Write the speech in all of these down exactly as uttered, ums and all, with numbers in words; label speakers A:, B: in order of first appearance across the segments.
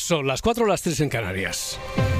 A: Son las cuatro, las tres en Canarias.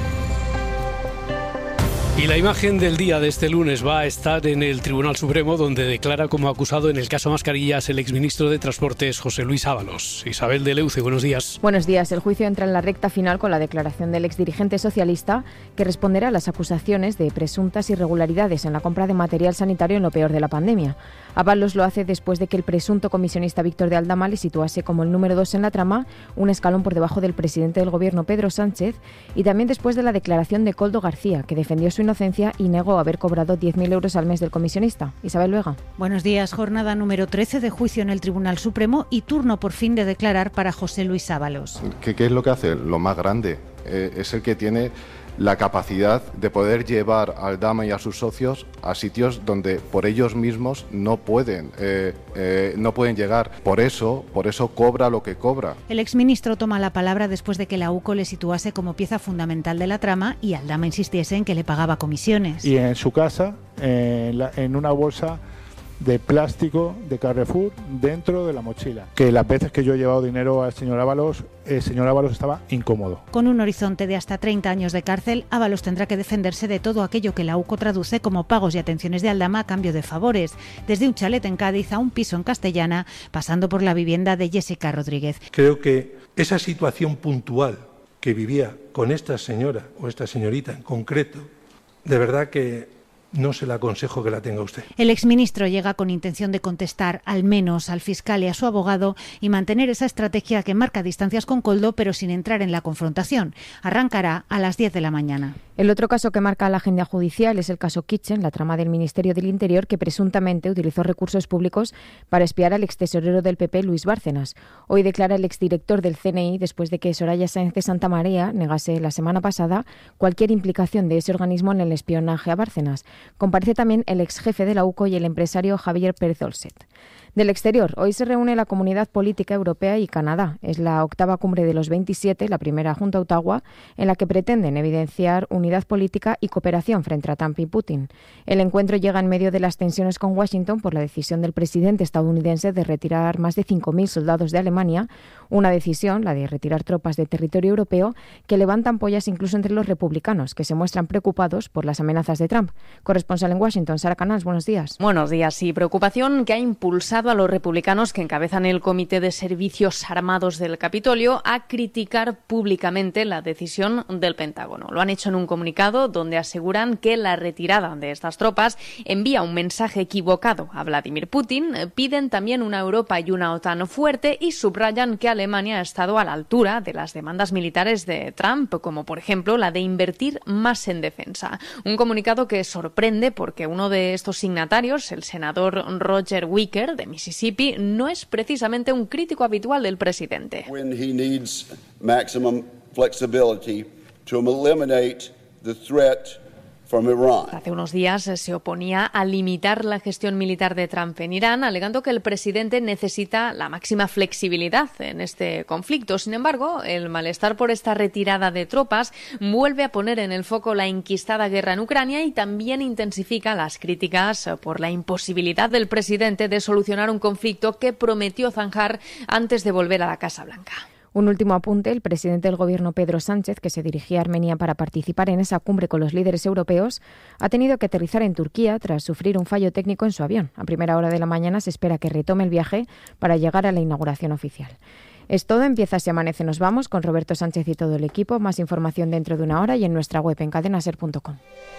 A: Y la imagen del día de este lunes va a estar en el Tribunal Supremo, donde declara como acusado en el caso Mascarillas el exministro de Transportes José Luis Ábalos. Isabel de Leuce, buenos días.
B: Buenos días. El juicio entra en la recta final con la declaración del exdirigente socialista, que responderá a las acusaciones de presuntas irregularidades en la compra de material sanitario en lo peor de la pandemia. Ábalos lo hace después de que el presunto comisionista Víctor de Aldama le situase como el número dos en la trama, un escalón por debajo del presidente del Gobierno, Pedro Sánchez, y también después de la declaración de Koldo García, que defendió su inocencia y negó haber cobrado diez mil euros al mes del comisionista. Isabel Luega.
C: Buenos días. Jornada número trece de juicio en el Tribunal Supremo y turno por fin de declarar para José Luis Ábalos.
D: ¿Qué, qué es lo que hace? Lo más grande. Eh, es el que tiene la capacidad de poder llevar a Aldama y a sus socios a sitios donde por ellos mismos no pueden, eh, eh, no pueden llegar. Por eso, por eso cobra lo que cobra.
C: El exministro toma la palabra después de que la UCO le situase como pieza fundamental de la trama y Aldama insistiese en que le pagaba comisiones.
E: Y en su casa, en, la, en una bolsa de plástico de Carrefour dentro de la mochila. Que las veces que yo he llevado dinero al señor Ábalos, el señor Ábalos estaba incómodo.
C: Con un horizonte de hasta treinta años de cárcel, Ábalos tendrá que defenderse de todo aquello que la UCO traduce como pagos y atenciones de Aldama a cambio de favores, desde un chalet en Cádiz a un piso en Castellana, pasando por la vivienda de Jessica Rodríguez.
F: Creo que esa situación puntual que vivía con esta señora o esta señorita en concreto, de verdad que no se le aconsejo que la tenga usted.
C: El exministro llega con intención de contestar al menos al fiscal y a su abogado y mantener esa estrategia que marca distancias con Koldo, pero sin entrar en la confrontación. Arrancará a las diez de la mañana.
B: El otro caso que marca la agenda judicial es el caso Kitchen, la trama del Ministerio del Interior, que presuntamente utilizó recursos públicos para espiar al extesorero del P P, Luis Bárcenas. Hoy declara el exdirector del C N I después de que Soraya Sáenz de Santamaría negase la semana pasada cualquier implicación de ese organismo en el espionaje a Bárcenas. Comparece también el exjefe de la UCO y el empresario Javier Pérez Olset. Del exterior, hoy se reúne la Comunidad Política Europea y Canadá. Es la octava cumbre de los veintisiete, la primera junto a Ottawa, en la que pretenden evidenciar unidad política y cooperación frente a Trump y Putin. El encuentro llega en medio de las tensiones con Washington por la decisión del presidente estadounidense de retirar más de cinco mil soldados de Alemania, una decisión, la de retirar tropas de territorio europeo, que levanta ampollas incluso entre los republicanos, que se muestran preocupados por las amenazas de Trump. Corresponsal en Washington, Sara Canals, buenos días.
G: Buenos días. Sí, preocupación que ha impulsado a los republicanos que encabezan el Comité de Servicios Armados del Capitolio a criticar públicamente la decisión del Pentágono. Lo han hecho en un comunicado donde aseguran que la retirada de estas tropas envía un mensaje equivocado a Vladimir Putin, piden también una Europa y una OTAN fuerte y subrayan que Alemania ha estado a la altura de las demandas militares de Trump, como por ejemplo la de invertir más en defensa. Un comunicado que sorprende porque uno de estos signatarios, el senador Roger Wicker de Mississippi, no es precisamente un crítico habitual del presidente.
H: When he needs maximum flexibility to eliminate the threat from Iran.
G: Hace unos días se oponía a limitar la gestión militar de Trump en Irán, alegando que el presidente necesita la máxima flexibilidad en este conflicto. Sin embargo, el malestar por esta retirada de tropas vuelve a poner en el foco la enquistada guerra en Ucrania y también intensifica las críticas por la imposibilidad del presidente de solucionar un conflicto que prometió zanjar antes de volver a la Casa Blanca.
B: Un último apunte, el presidente del Gobierno, Pedro Sánchez, que se dirigía a Armenia para participar en esa cumbre con los líderes europeos, ha tenido que aterrizar en Turquía tras sufrir un fallo técnico en su avión. A primera hora de la mañana se espera que retome el viaje para llegar a la inauguración oficial. Es todo, empieza Si Amanece Nos Vamos, con Roberto Sánchez y todo el equipo. Más información dentro de una hora y en nuestra web en cadena ser punto com.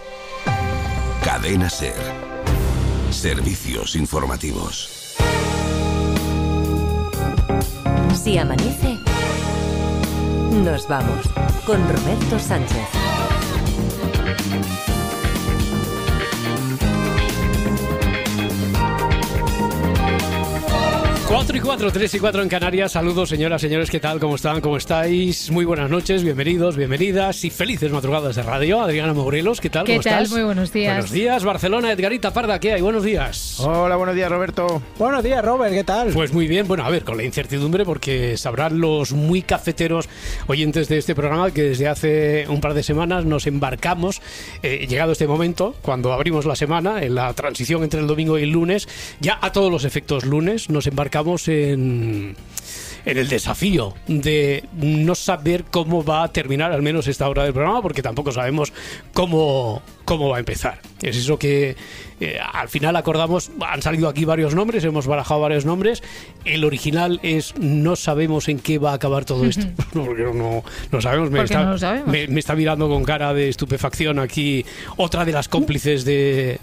I: Cadena Ser. Servicios informativos.
J: Si amanece, nos vamos con Roberto Sánchez.
A: cuatro y cuatro, tres y cuatro en Canarias. Saludos, señoras, señores, ¿qué tal? ¿Cómo están? ¿Cómo estáis? Muy buenas noches, bienvenidos, bienvenidas y felices madrugadas de radio. Adriana Morelos, ¿qué tal?
K: ¿Qué
A: ¿Cómo
K: tal?
A: estás?
K: Muy buenos días.
A: Buenos días, Barcelona. Edgarita Parda, ¿qué hay? Buenos días.
L: Hola, buenos días, Roberto.
K: Buenos días, Robert, ¿qué tal?
A: Pues muy bien, bueno, a ver, con la incertidumbre, porque sabrán los muy cafeteros oyentes de este programa que desde hace un par de semanas nos embarcamos, eh, llegado este momento, cuando abrimos la semana, en la transición entre el domingo y el lunes, ya a todos los efectos lunes, nos embarcamos en... en el desafío de no saber cómo va a terminar al menos esta hora del programa, porque tampoco sabemos cómo, cómo va a empezar. Es eso que eh, al final acordamos, han salido aquí varios nombres, hemos barajado varios nombres, el original es no sabemos en qué va a acabar todo esto, no, porque no, no sabemos, me está,
G: no lo sabemos.
A: Me, me está mirando con cara de estupefacción aquí otra de las cómplices de,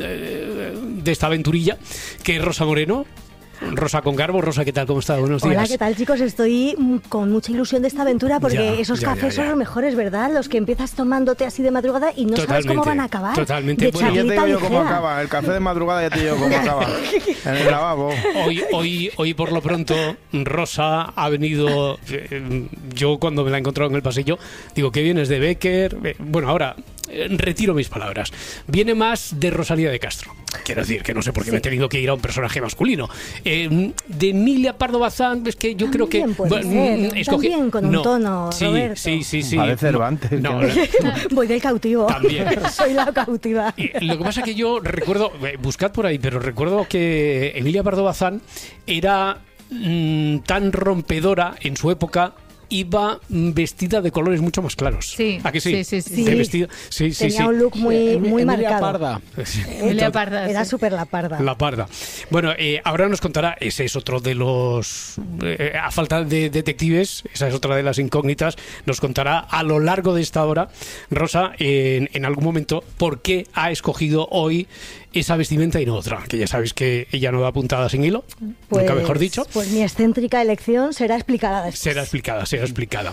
A: de, de esta aventurilla, que es Rosa Moreno. Rosa con Garbo. Rosa, ¿qué tal? ¿Cómo estás? Buenos días.
K: Hola, ¿qué tal, chicos? Estoy con mucha ilusión de esta aventura porque
A: ya,
K: esos
A: ya,
K: cafés
A: ya, ya.
K: son los mejores, ¿verdad? Los que empiezas tomándote así de madrugada y no
A: totalmente,
K: sabes cómo van a acabar.
A: Totalmente.
K: De
A: Bueno,
L: ya te digo yo cómo
K: ligera.
L: acaba. El café de madrugada ya te digo cómo acaba. En el lavabo.
A: Hoy, hoy, hoy por lo pronto, Rosa ha venido. Eh, yo cuando me la he encontrado en el pasillo, digo que vienes de Becker. Eh, bueno, ahora eh, retiro mis palabras. Viene más de Rosalía de Castro. Quiero decir que no sé por qué sí. me he tenido que ir a un personaje masculino. Eh, de Emilia Pardo Bazán, es que yo
K: También
A: creo que.
K: Puede
A: Bueno,
K: ser.
A: escogí-
K: También con un
A: no,
K: tono,
A: sí,
K: Roberto.
A: sí, sí, sí.
L: Vale, Cervantes.
A: No,
L: que-
A: no.
K: Voy del cautivo.
A: También.
K: Soy la cautiva.
A: Y lo que pasa es que yo recuerdo, eh, buscad por ahí, pero recuerdo que Emilia Pardo Bazán era mm, tan rompedora en su época. Iba vestida de colores mucho más claros.
G: Sí,
A: ¿A que sí?
G: sí, sí, sí.
A: De
K: Sí.
A: vestido, sí, sí,
K: Tenía
A: sí.
K: un look muy,
E: Emi-
K: muy
E: Emilia
K: marcado.
E: Parda.
G: Emilia Parda,
K: Era
G: sí.
K: súper la parda.
A: La parda. Bueno, eh, ahora nos contará, ese es otro de los... eh, a falta de detectives, esa es otra de las incógnitas, nos contará a lo largo de esta hora, Rosa, en, en algún momento, por qué ha escogido hoy esa vestimenta y no otra, que ya sabéis que ella no da puntada sin hilo,
K: Pues,
A: nunca mejor dicho.
K: Pues mi excéntrica elección será explicada después.
A: Será explicada, será explicada.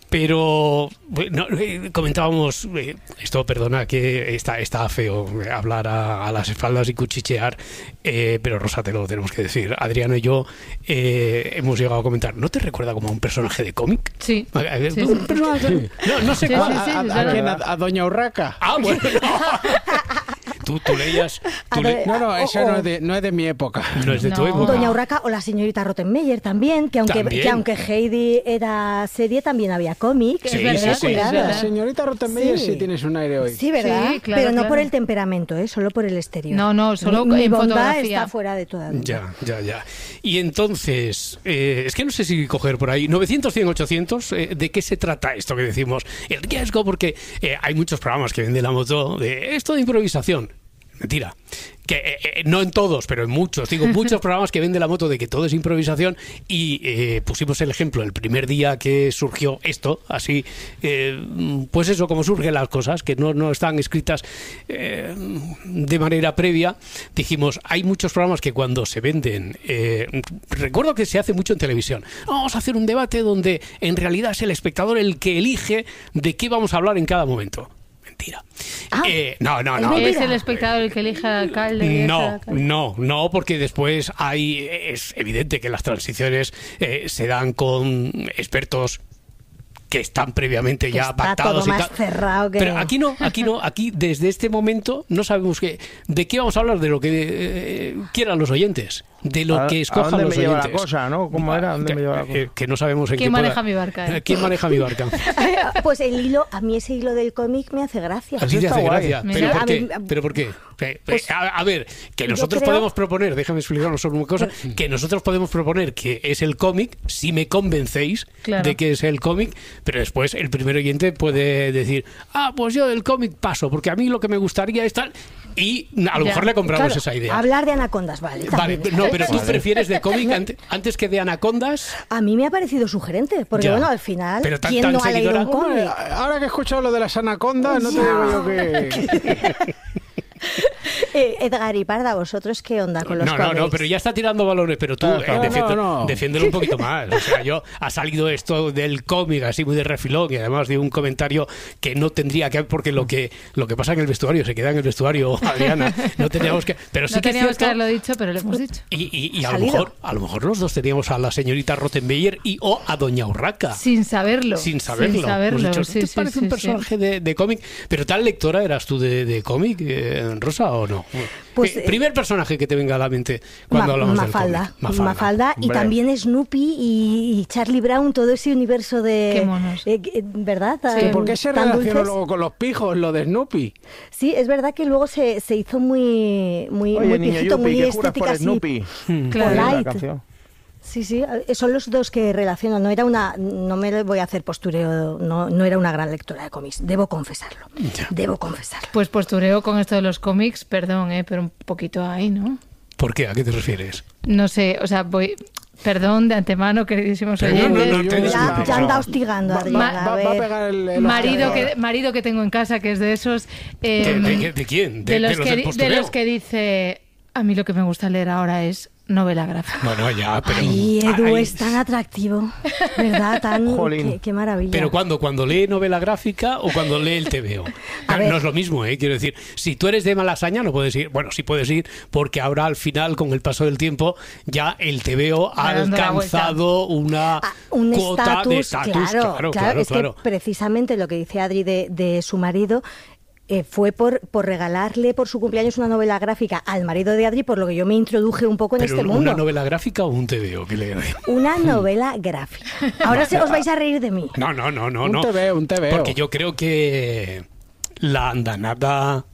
A: Pero bueno, eh, comentábamos, eh, esto perdona que está, está feo eh, hablar a, a las espaldas y cuchichear, eh, pero Rosa, te lo tenemos que decir. Adriano y yo eh, hemos llegado a comentar, ¿no te recuerda como a un personaje de cómic?
G: Sí.
A: A- a-
G: Sí,
A: un
G: sí.
A: personaje- No, no sé
G: Sí,
A: cuál.
G: sí, sí,
E: ¿A, a-
G: es
E: a
G: verdad.
E: quién? ¿A- a Doña Urraca?
A: Ah, bueno. Tú, tú leías... tú
K: A
A: le-
K: ver,
E: No, no, eso
K: o-
E: no es de, no es de mi época.
A: No es de tu
G: No.
A: época.
K: Doña Urraca o la señorita Rottenmeier también, que aunque,
A: También.
K: que aunque Heidi era serie, también había cómic.
A: Sí,
G: Es verdad,
A: sí, sí.
G: es
E: La
G: verdad.
E: señorita Rottenmeier sí.
K: Sí.
E: tienes un aire hoy.
K: Sí, ¿verdad?
G: Sí, claro,
K: Pero no
G: claro.
K: por el temperamento, ¿eh? Solo por el exterior.
G: No, no, solo
K: mi, mi
G: en
K: bondad
G: fotografía.
K: está fuera de toda duda.
A: Ya, ya, ya. Y entonces, eh, es que no sé si coger por ahí, novecientos, cien, ochocientos, eh, ¿de qué se trata esto que decimos? El riesgo, porque eh, hay muchos programas que venden la moto de esto de improvisación. Mentira. Que eh, eh, no en todos, pero en muchos. Digo, muchos programas que venden la moto de que todo es improvisación y eh, pusimos el ejemplo el primer día que surgió esto, así, eh, pues eso, como surgen las cosas, que no, no están escritas eh, de manera previa. Dijimos, hay muchos programas que cuando se venden, eh, recuerdo que se hace mucho en televisión, vamos a hacer un debate donde en realidad es el espectador el que elige de qué vamos a hablar en cada momento. Mentira.
K: Ah,
A: Eh, no, no,
K: es
A: no.
K: mentira.
G: Es el espectador el que elige al alcalde. y
A: No,
G: ese alcalde.
A: no, no, porque después hay, es evidente que las transiciones eh, se dan con expertos que están previamente
K: Que
A: ya
K: está
A: pactados
K: todo
A: y
K: más
A: tal.
K: cerrado que-
A: Pero aquí no, aquí no, aquí desde este momento no sabemos qué, de qué vamos a hablar, de lo que eh, quieran los oyentes, de lo
L: ¿A-
A: que
L: a
A: escojan
L: dónde
A: los
L: me lleva la
A: oyentes.
L: cosa, no? ¿Cómo era? ¿A dónde
A: que,
L: me lleva la cosa?
A: eh, que no sabemos en
G: ¿Quién
A: qué
G: maneja
A: pueda-
G: mi barca, eh?
A: ¿Quién maneja mi barca?
K: Pues el hilo, a mí ese hilo del cómic me hace gracia.
A: A ti te
L: está
A: hace
L: guay.
A: gracia.
G: Mira,
A: ¿Pero por
K: a
A: qué?
K: mí-
A: ¿Pero por qué? Eh,
K: Pues,
A: a, a ver, que
K: yo
A: nosotros
K: creo-
A: podemos proponer, déjame explicaros solo una cosa, que nosotros podemos proponer que es el cómic, si me convencéis
G: Claro.
A: de que es el cómic, pero después el primer oyente puede decir, ah, pues yo del cómic paso, porque a mí lo que me gustaría es tal, y a lo
G: Ya.
A: mejor le compramos
K: Claro,
A: esa idea.
K: hablar de anacondas, vale.
A: Vale,
K: también.
A: no, pero tú
K: Sí.
A: prefieres de cómic ante- antes que de anacondas.
K: A mí me ha parecido sugerente, porque
A: Ya.
K: bueno, al final,
A: Pero tan-
K: ¿quién
A: tan
K: no ha leído
A: seguidora-
K: un cómic?
E: Hombre, ahora que he escuchado lo de las anacondas, no te
K: Ya.
E: digo yo que...
K: Eh, Edgar y Parda, ¿vosotros qué onda con los
A: No, no,
K: cómics?
A: no, pero ya está tirando balones, pero tú
E: Claro,
A: eh,
E: claro.
A: defiende-
E: No, no.
A: defiéndelo un poquito más. O sea, yo ha salido esto del cómic así muy de refilón y además de un comentario que no tendría que haber, porque lo que lo que pasa en el vestuario se queda en el vestuario, Adriana. No teníamos que, pero sí
G: No
A: que es
G: teníamos que
A: cierto.
G: haberlo dicho, pero lo hemos dicho.
A: Y, y- y a lo
K: Salido.
A: mejor, a lo mejor los dos teníamos a la señorita Rottenmeier y o a Doña Urraca.
G: Sin saberlo.
A: Sin saberlo.
G: Sin saberlo.
A: Hemos dicho,
G: sí,
A: ¿te
G: sí,
A: parece
G: sí,
A: un
G: sí.
A: personaje de, de cómic? ¿Pero tal lectora eras tú de, de cómic, eh, Rosa, o no?
K: Pues,
A: Eh,
K: eh,
A: primer personaje que te venga a la mente cuando
K: Ma-
A: hablamos
K: Mafalda,
A: del cómic.
K: Mafalda, y
L: Hombre.
K: también Snoopy y, y Charlie Brown, todo ese universo de...
G: Qué monos.
K: eh, eh, ¿Verdad?
G: Sí.
K: Tan-
E: ¿Por qué se
K: tan
E: relaciona
K: dulces.
E: luego con los pijos, lo de Snoopy?
K: Sí, es verdad que luego se, se hizo muy, muy,
L: Oye,
K: muy
L: niño
K: pijito,
L: Yupi,
K: muy
L: ¿qué juras
K: estética
L: por
K: así.
L: Snoopy?
G: Claro.
L: La
K: Polite.
L: canción.
K: Sí, sí, son los dos que relaciono. No era una, no me voy a hacer postureo, no, no era una gran lectora de cómics, debo confesarlo, ya. debo confesarlo.
M: Pues postureo con esto de los cómics, perdón, ¿eh? Pero un poquito ahí, ¿no?
A: ¿Por qué? ¿A qué te refieres?
M: No sé, o sea, voy... Perdón de antemano, queridísimos oyentes.
K: No, no, no, ya, ya anda hostigando a Adriana.
M: Va, va, va a pegar el, el marido, que, marido que tengo en casa, que es de esos...
A: Eh, ¿De, de, de quién?
M: De, de, los de, los que, de los que dice... A mí lo que me gusta leer ahora es novela gráfica.
A: Bueno, ya, pero...
K: Ay, Edu, ay, es tan atractivo, ¿verdad? Tan... Qué, qué maravilla.
A: Pero ¿cuándo? ¿Cuando lee novela gráfica o cuando lee el T V O? Claro, no es lo mismo, ¿eh? Quiero decir, si tú eres de Malasaña no puedes ir. Bueno, sí puedes ir porque ahora al final, con el paso del tiempo, ya el T V O ha alcanzado una
K: ah, un
A: cuota
K: estatus,
A: de estatus.
K: Claro,
A: claro,
K: claro,
A: claro,
K: es
A: claro.
K: que precisamente lo que dice Adri de, de su marido... Eh, fue por, por regalarle por su cumpleaños una novela gráfica al marido de Adri, por lo que yo me introduje un poco en
A: ¿Pero
K: este mundo.
A: ¿Una novela gráfica o un T V O? ¿Qué le...
K: Una novela gráfica. Ahora se os vais a reír de mí.
A: No, no, no, no.
L: Un
A: no.
L: T V O, un T V O.
A: Porque yo creo que la andanada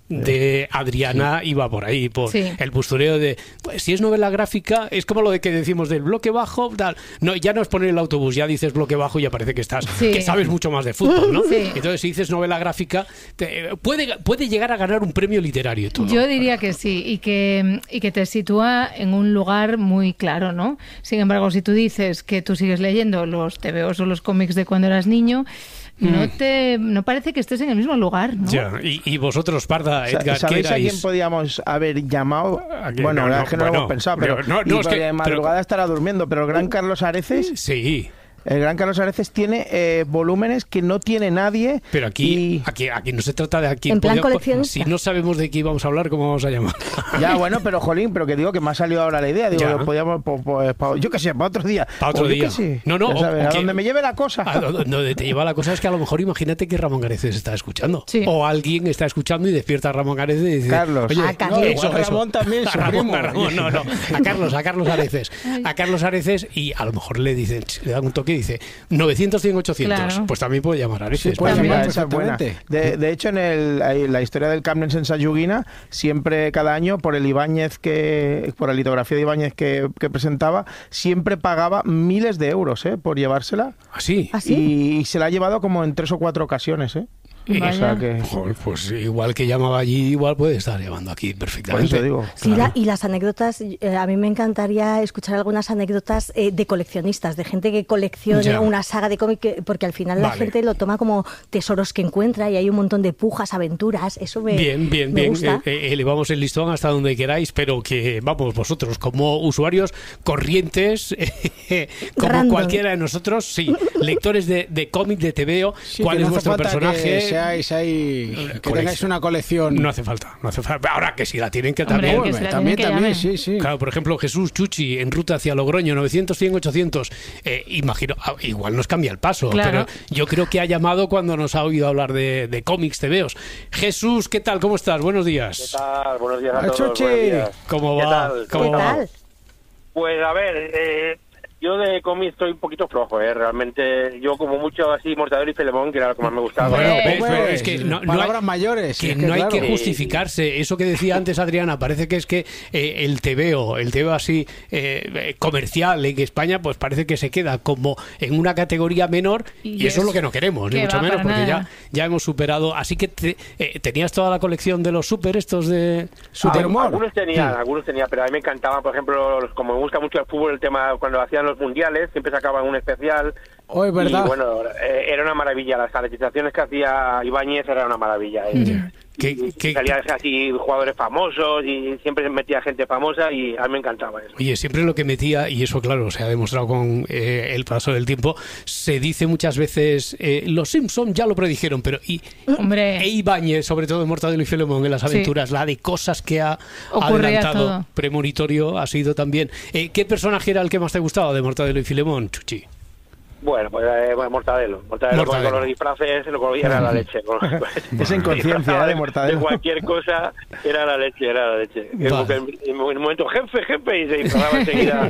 A: de Adriana sí. iba por ahí, por sí. el postureo de pues, si es novela gráfica, es como lo de que decimos del bloque bajo, tal. No, ya no es poner el autobús, ya dices bloque bajo y ya parece que estás, sí. que sabes mucho más de fútbol, ¿no? Sí. Entonces si dices novela gráfica, te, puede, puede llegar a ganar un premio literario y todo.
M: Yo diría que sí, y que, y que te sitúa en un lugar muy claro, ¿no? Sin embargo, si tú dices que tú sigues leyendo los T V Os o los cómics de cuando eras niño, no te no parece que estés en el mismo lugar, ¿no?
A: Ya, y, y vosotros, Parda, Edgar,
L: ¿sabéis
A: ¿qué
L: a quién podíamos haber llamado? Bueno,
A: no,
L: la
A: no,
L: es que no
A: bueno,
L: lo hemos pensado, pero,
A: pero no, no,
L: y
A: es que,
L: de madrugada
A: pero,
L: estará durmiendo, pero el gran Carlos Areces...
A: Sí.
L: El gran Carlos Areces tiene eh, volúmenes que no tiene nadie.
A: Pero aquí, y... aquí, aquí no se trata de aquí.
K: En plan coleccionista.
A: Si no sabemos de qué íbamos a hablar, ¿cómo vamos a llamar?
L: Ya, bueno, pero jolín, pero que digo que me ha salido ahora la idea. Digo, ya. podíamos, po, po, po, yo qué sé, para otro día.
A: Para otro
L: o
A: día.
L: Sí.
A: No, no.
L: O,
A: o,
L: a
A: que,
L: donde me lleve la cosa.
A: A donde te lleva la cosa es que a lo mejor imagínate que Ramón Areces está escuchando.
M: Sí.
A: O alguien está escuchando y despierta a Ramón Areces y dice...
L: Carlos.
A: Oye,
K: a Carlos.
A: No, eso,
L: a Ramón
A: eso.
L: también,
A: a Ramón, a Ramón, no, no. A Carlos, a Carlos Areces. A Carlos Areces y a lo mejor le dicen, le dan un toque y dice novecientos, cien, ochocientos. Claro. Pues también puede llamar a Areces.
L: Sí, pues mira, esa es buena. De, de hecho, en el, en la historia del Camden en Sayuguina, siempre cada año, por el Ibáñez que, por la litografía de Ibáñez que, que presentaba, siempre pagaba miles de euros, ¿eh? Por llevársela.
A: ¿Ah, sí?
K: ¿Ah, sí?
L: Y, y se la ha llevado como en tres o cuatro ocasiones, ¿eh?
A: O sea que... Joder, pues igual que llamaba allí, igual puede estar llamando aquí perfectamente.
L: Por eso digo.
K: Sí, claro. la, y las anécdotas, eh, a mí me encantaría escuchar algunas anécdotas eh, de coleccionistas, de gente que colecciona ya. una saga de cómic, porque al final vale. la gente lo toma como tesoros que encuentra y hay un montón de pujas, aventuras, eso me
A: Bien, bien,
K: me
A: bien.
K: gusta.
A: Eh, eh, elevamos el listón hasta donde queráis, pero que, vamos, vosotros como usuarios corrientes, eh, como Random. cualquiera de nosotros, sí, lectores de, de cómic, de T V O,
L: sí,
A: ¿cuál es vuestro personaje?
L: Que seáis ahí... Que tengáis una colección.
A: No hace falta, no hace falta. Ahora que si la tienen que
M: Hombre,
A: también.
M: que si la
L: también,
M: tienen que
L: también,
M: llamen.
L: sí, sí.
A: Claro, por ejemplo, Jesús Chuchi en ruta hacia Logroño, novecientos, cien, ochocientos. Eh, imagino, igual nos cambia el paso,
M: claro.
A: pero yo creo que ha llamado cuando nos ha oído hablar de, de cómics, T V Os. Jesús, ¿qué tal? ¿Cómo estás? Buenos días.
N: ¿Qué tal? Buenos días a todos.
L: Chuchi.
N: Buenos días.
A: ¿Cómo
N: ¿Qué
A: va?
N: tal?
A: ¿Cómo
K: ¿Qué
A: va?
K: tal?
N: Pues a ver, eh, yo de cómics estoy un poquito flojo, ¿eh? Realmente, yo como mucho así, Mortadelo y Filemón, que era lo que más me gustaba.
A: Bueno,
N: ¿eh?
A: ves, pero es que no, no
L: palabras
A: hay,
L: mayores.
A: que
L: es
A: no
L: que,
A: hay
L: claro.
A: que justificarse. Eso que decía antes Adriana, parece que es que eh, el T V O, el T V O así eh, comercial en España, pues parece que se queda como en una categoría menor y, y eso es lo que no queremos, ni mucho menos, porque ya, ya hemos superado. Así que te, eh, tenías toda la colección de los super estos de Superhumor.
N: Algunos tenían,
A: sí.
N: algunos tenían, pero a mí me encantaba, por ejemplo, como me gusta mucho el fútbol, el tema cuando hacían los mundiales, siempre sacaban un especial.
L: Oh, es verdad.
N: Y bueno, eh, era una maravilla. Las caracterizaciones que hacía Ibáñez era una maravilla. Eh.
A: Yeah. ¿Qué,
N: y,
A: qué,
N: y salían así jugadores famosos y siempre se metía gente famosa y a mí me encantaba eso.
A: Oye, siempre lo que metía, y eso claro, se ha demostrado con eh, el paso del tiempo, se dice muchas veces, eh, los Simpson ya lo predijeron, pero y,
M: Hombre.
A: e Ibáñez, sobre todo en Mortadelo y Filemón, en las aventuras, sí. la de cosas que ha
M: Ocurría
A: adelantado,
M: todo.
A: Premonitorio ha sido también. Eh, ¿Qué personaje era el que más te gustaba de Mortadelo y Filemón, Chuchi?
N: Bueno, pues eh, bueno, Mortadelo. Mortadelo,
A: Mortadelo.
N: Con los disfraces lo era la leche.
L: Esa inconsciencia de Mortadelo.
N: De cualquier cosa era la leche, era la leche. Vale. En un momento, jefe, jefe, y se disfrazaba enseguida.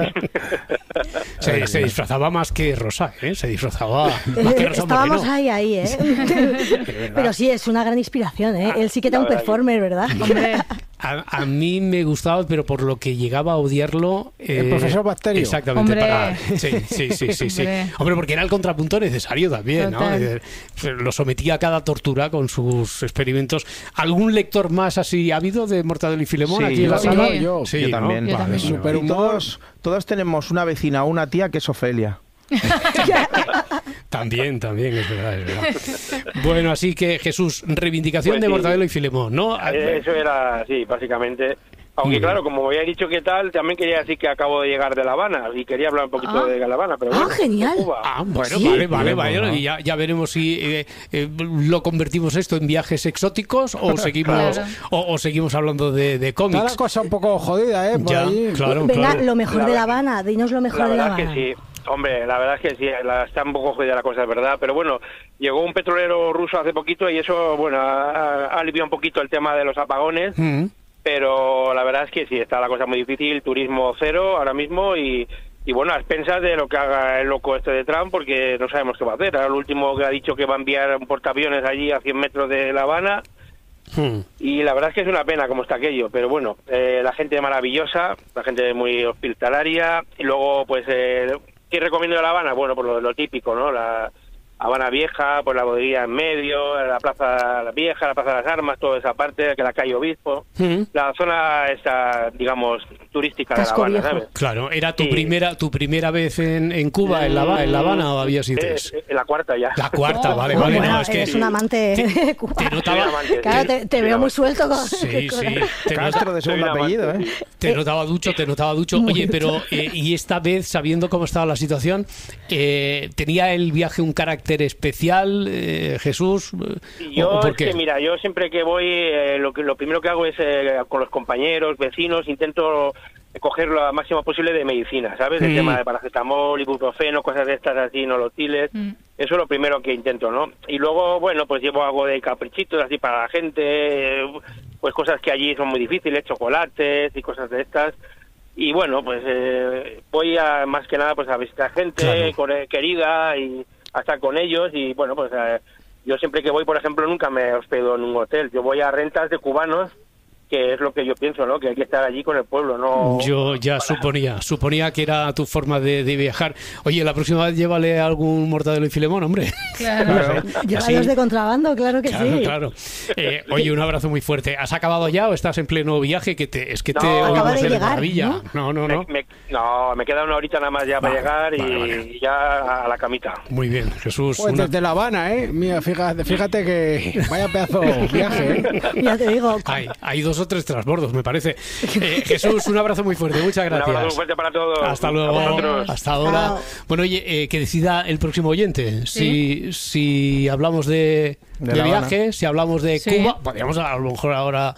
A: Se, se disfrazaba más que Rosa, ¿eh? Se disfrazaba más que Rosa
K: Estábamos
A: Moreno.
K: ahí, ahí, ¿eh? Pero sí, es una gran inspiración, ¿eh? Él sí que era un performer, ¿verdad?
M: Hombre.
A: A, a mí me gustaba, pero por lo que llegaba a odiarlo...
O: Eh, el profesor Bacterio.
A: Exactamente.
M: Hombre.
A: Para, sí, sí, sí, sí, sí. Hombre. Hombre, porque era el contrapunto necesario también, Total. ¿no? Lo sometía a cada tortura con sus experimentos. ¿Algún lector más así ha habido de Mortadelo y Filemón
L: sí,
A: aquí en la
L: yo,
A: sala?
L: Yo,
A: sí,
L: yo también.
A: ¿no?
L: Yo
A: vale,
L: también.
A: vale, vale.
L: Todos, todos tenemos una vecina o una tía que es Ofelia.
A: También, también, es verdad, es verdad. Bueno, así que Jesús, reivindicación
N: Pues
A: de
N: sí.
A: Mortadelo y Filemón, ¿no?
N: Eso era, sí, básicamente. Aunque
A: Mm.
N: claro, como había dicho qué tal, también quería decir que acabo de llegar de La Habana y quería hablar un poquito
K: Ah.
N: de La Habana, pero
K: Ah,
N: bueno,
K: genial.
N: de Cuba.
A: Ah, bueno,
K: Sí.
A: vale, vale,
L: Bueno,
A: vale.
L: ¿no?
A: Y ya, ya veremos si eh, eh, lo convertimos esto en viajes exóticos o seguimos
M: Claro.
A: o, o seguimos hablando de, de
O: Está la
A: cómics.
O: cosa un poco jodida, ¿eh? Por
A: Ya,
O: ahí.
A: claro,
K: Venga,
A: claro.
K: lo mejor
N: La
K: de La
N: verdad-
K: Habana, dinos lo mejor
N: La
K: de La
N: verdad es
K: Habana.
N: que sí. Hombre, la verdad es que sí, la, está un poco jodida la cosa, es verdad. Pero bueno, llegó un petrolero ruso hace poquito y eso, bueno, ha, ha aliviado un poquito el tema de los apagones.
A: Mm.
N: Pero la verdad es que sí, está la cosa muy difícil, turismo cero ahora mismo y, y bueno, a expensas de lo que haga el loco este de Trump, porque no sabemos qué va a hacer. Ahora lo último que ha dicho que va a enviar un portaaviones allí a cien metros de La Habana.
A: Mm.
N: Y la verdad es que es una pena cómo está aquello, pero bueno, eh, la gente maravillosa, la gente muy hospitalaria, y luego pues, eh, ¿qué recomiendo de La Habana? Bueno, por lo, lo típico, ¿no? La Habana Vieja, pues la bodeguilla en medio, la Plaza Vieja, la Plaza de las Armas, toda esa parte, que la calle Obispo,
A: Mm.
N: la zona esta, digamos, turística de La
K: Casco
N: Habana,
K: Viejo.
N: ¿sabes?
A: Claro, ¿era tu
N: Sí.
A: primera tu primera vez en, en Cuba, en La, Haba- en La Habana, o habías ido?
N: Eh, eh, la cuarta ya.
A: La cuarta, vale,
K: Oh,
A: vale.
K: bueno,
A: No, es que
K: eres un amante
A: te-
K: de Cuba.
A: te notaba,
K: Claro, te, te veo muy suelto con...
A: Sí, sí. Te,
L: Castro de segundo
N: Soy una
L: apellido, ¿eh?
A: te notaba ducho, te notaba ducho. Oye, pero eh, y esta vez, sabiendo cómo estaba la situación, eh, ¿tenía el viaje un carácter especial, eh, Jesús?
N: Y Yo,
A: ¿O por
N: es
A: qué?
N: que, mira, yo siempre que voy, eh, lo que lo primero que hago es eh, con los compañeros, vecinos, intento coger lo máximo posible de medicina, ¿sabes? El
A: Mm.
N: tema de paracetamol, ibuprofeno, cosas de estas así, nolotiles.
M: Mm.
N: Eso es lo primero que intento, ¿no? Y luego, bueno, pues llevo algo de caprichitos así para la gente, eh, pues cosas que allí son muy difíciles, chocolates y cosas de estas. Y bueno, pues eh, voy a, más que nada pues a visitar gente
A: Claro.
N: con- querida y a estar con ellos y bueno, pues eh, yo siempre que voy, por ejemplo, nunca me hospedo en un hotel. Yo voy a rentas de cubanos, que es lo que yo pienso, ¿no? Que hay que estar allí con el pueblo, ¿no?
A: Yo ya suponía, suponía que era tu forma de, de viajar. Oye, la próxima vez llévale algún Mortadelo y Filemón, hombre.
M: Claro.
K: Llévalos de contrabando, claro que
A: Claro,
K: sí.
A: claro. Eh, oye, un abrazo muy fuerte. ¿Has acabado ya o estás en pleno viaje? Que te, es que te
N: No,
K: acaba
A: oímos
K: de
A: de
K: llegar,
A: maravilla. No, no, no.
N: Me, me- no, me queda una horita nada más ya para
A: Vale,
N: llegar y
A: vale, vale.
N: ya a la camita.
A: Muy bien, Jesús.
O: Pues
A: una-
O: desde La Habana, ¿eh? Mira, fíjate, fíjate que vaya pedazo viaje, ¿eh?
K: Ya te digo.
A: Hay, hay dos o tres transbordos, me parece. Eh, Jesús, un abrazo muy fuerte. Muchas
N: Un abrazo muy
A: gracias.
N: fuerte para todos.
A: Hasta luego.
N: A vosotros.
A: Hasta ahora.
K: Chao.
A: Bueno, oye, eh, que decida el próximo oyente. Si, si hablamos de,
L: De
A: de
L: La Habana.
A: viaje, si hablamos de
M: Sí.
A: Cuba, podríamos a lo mejor ahora,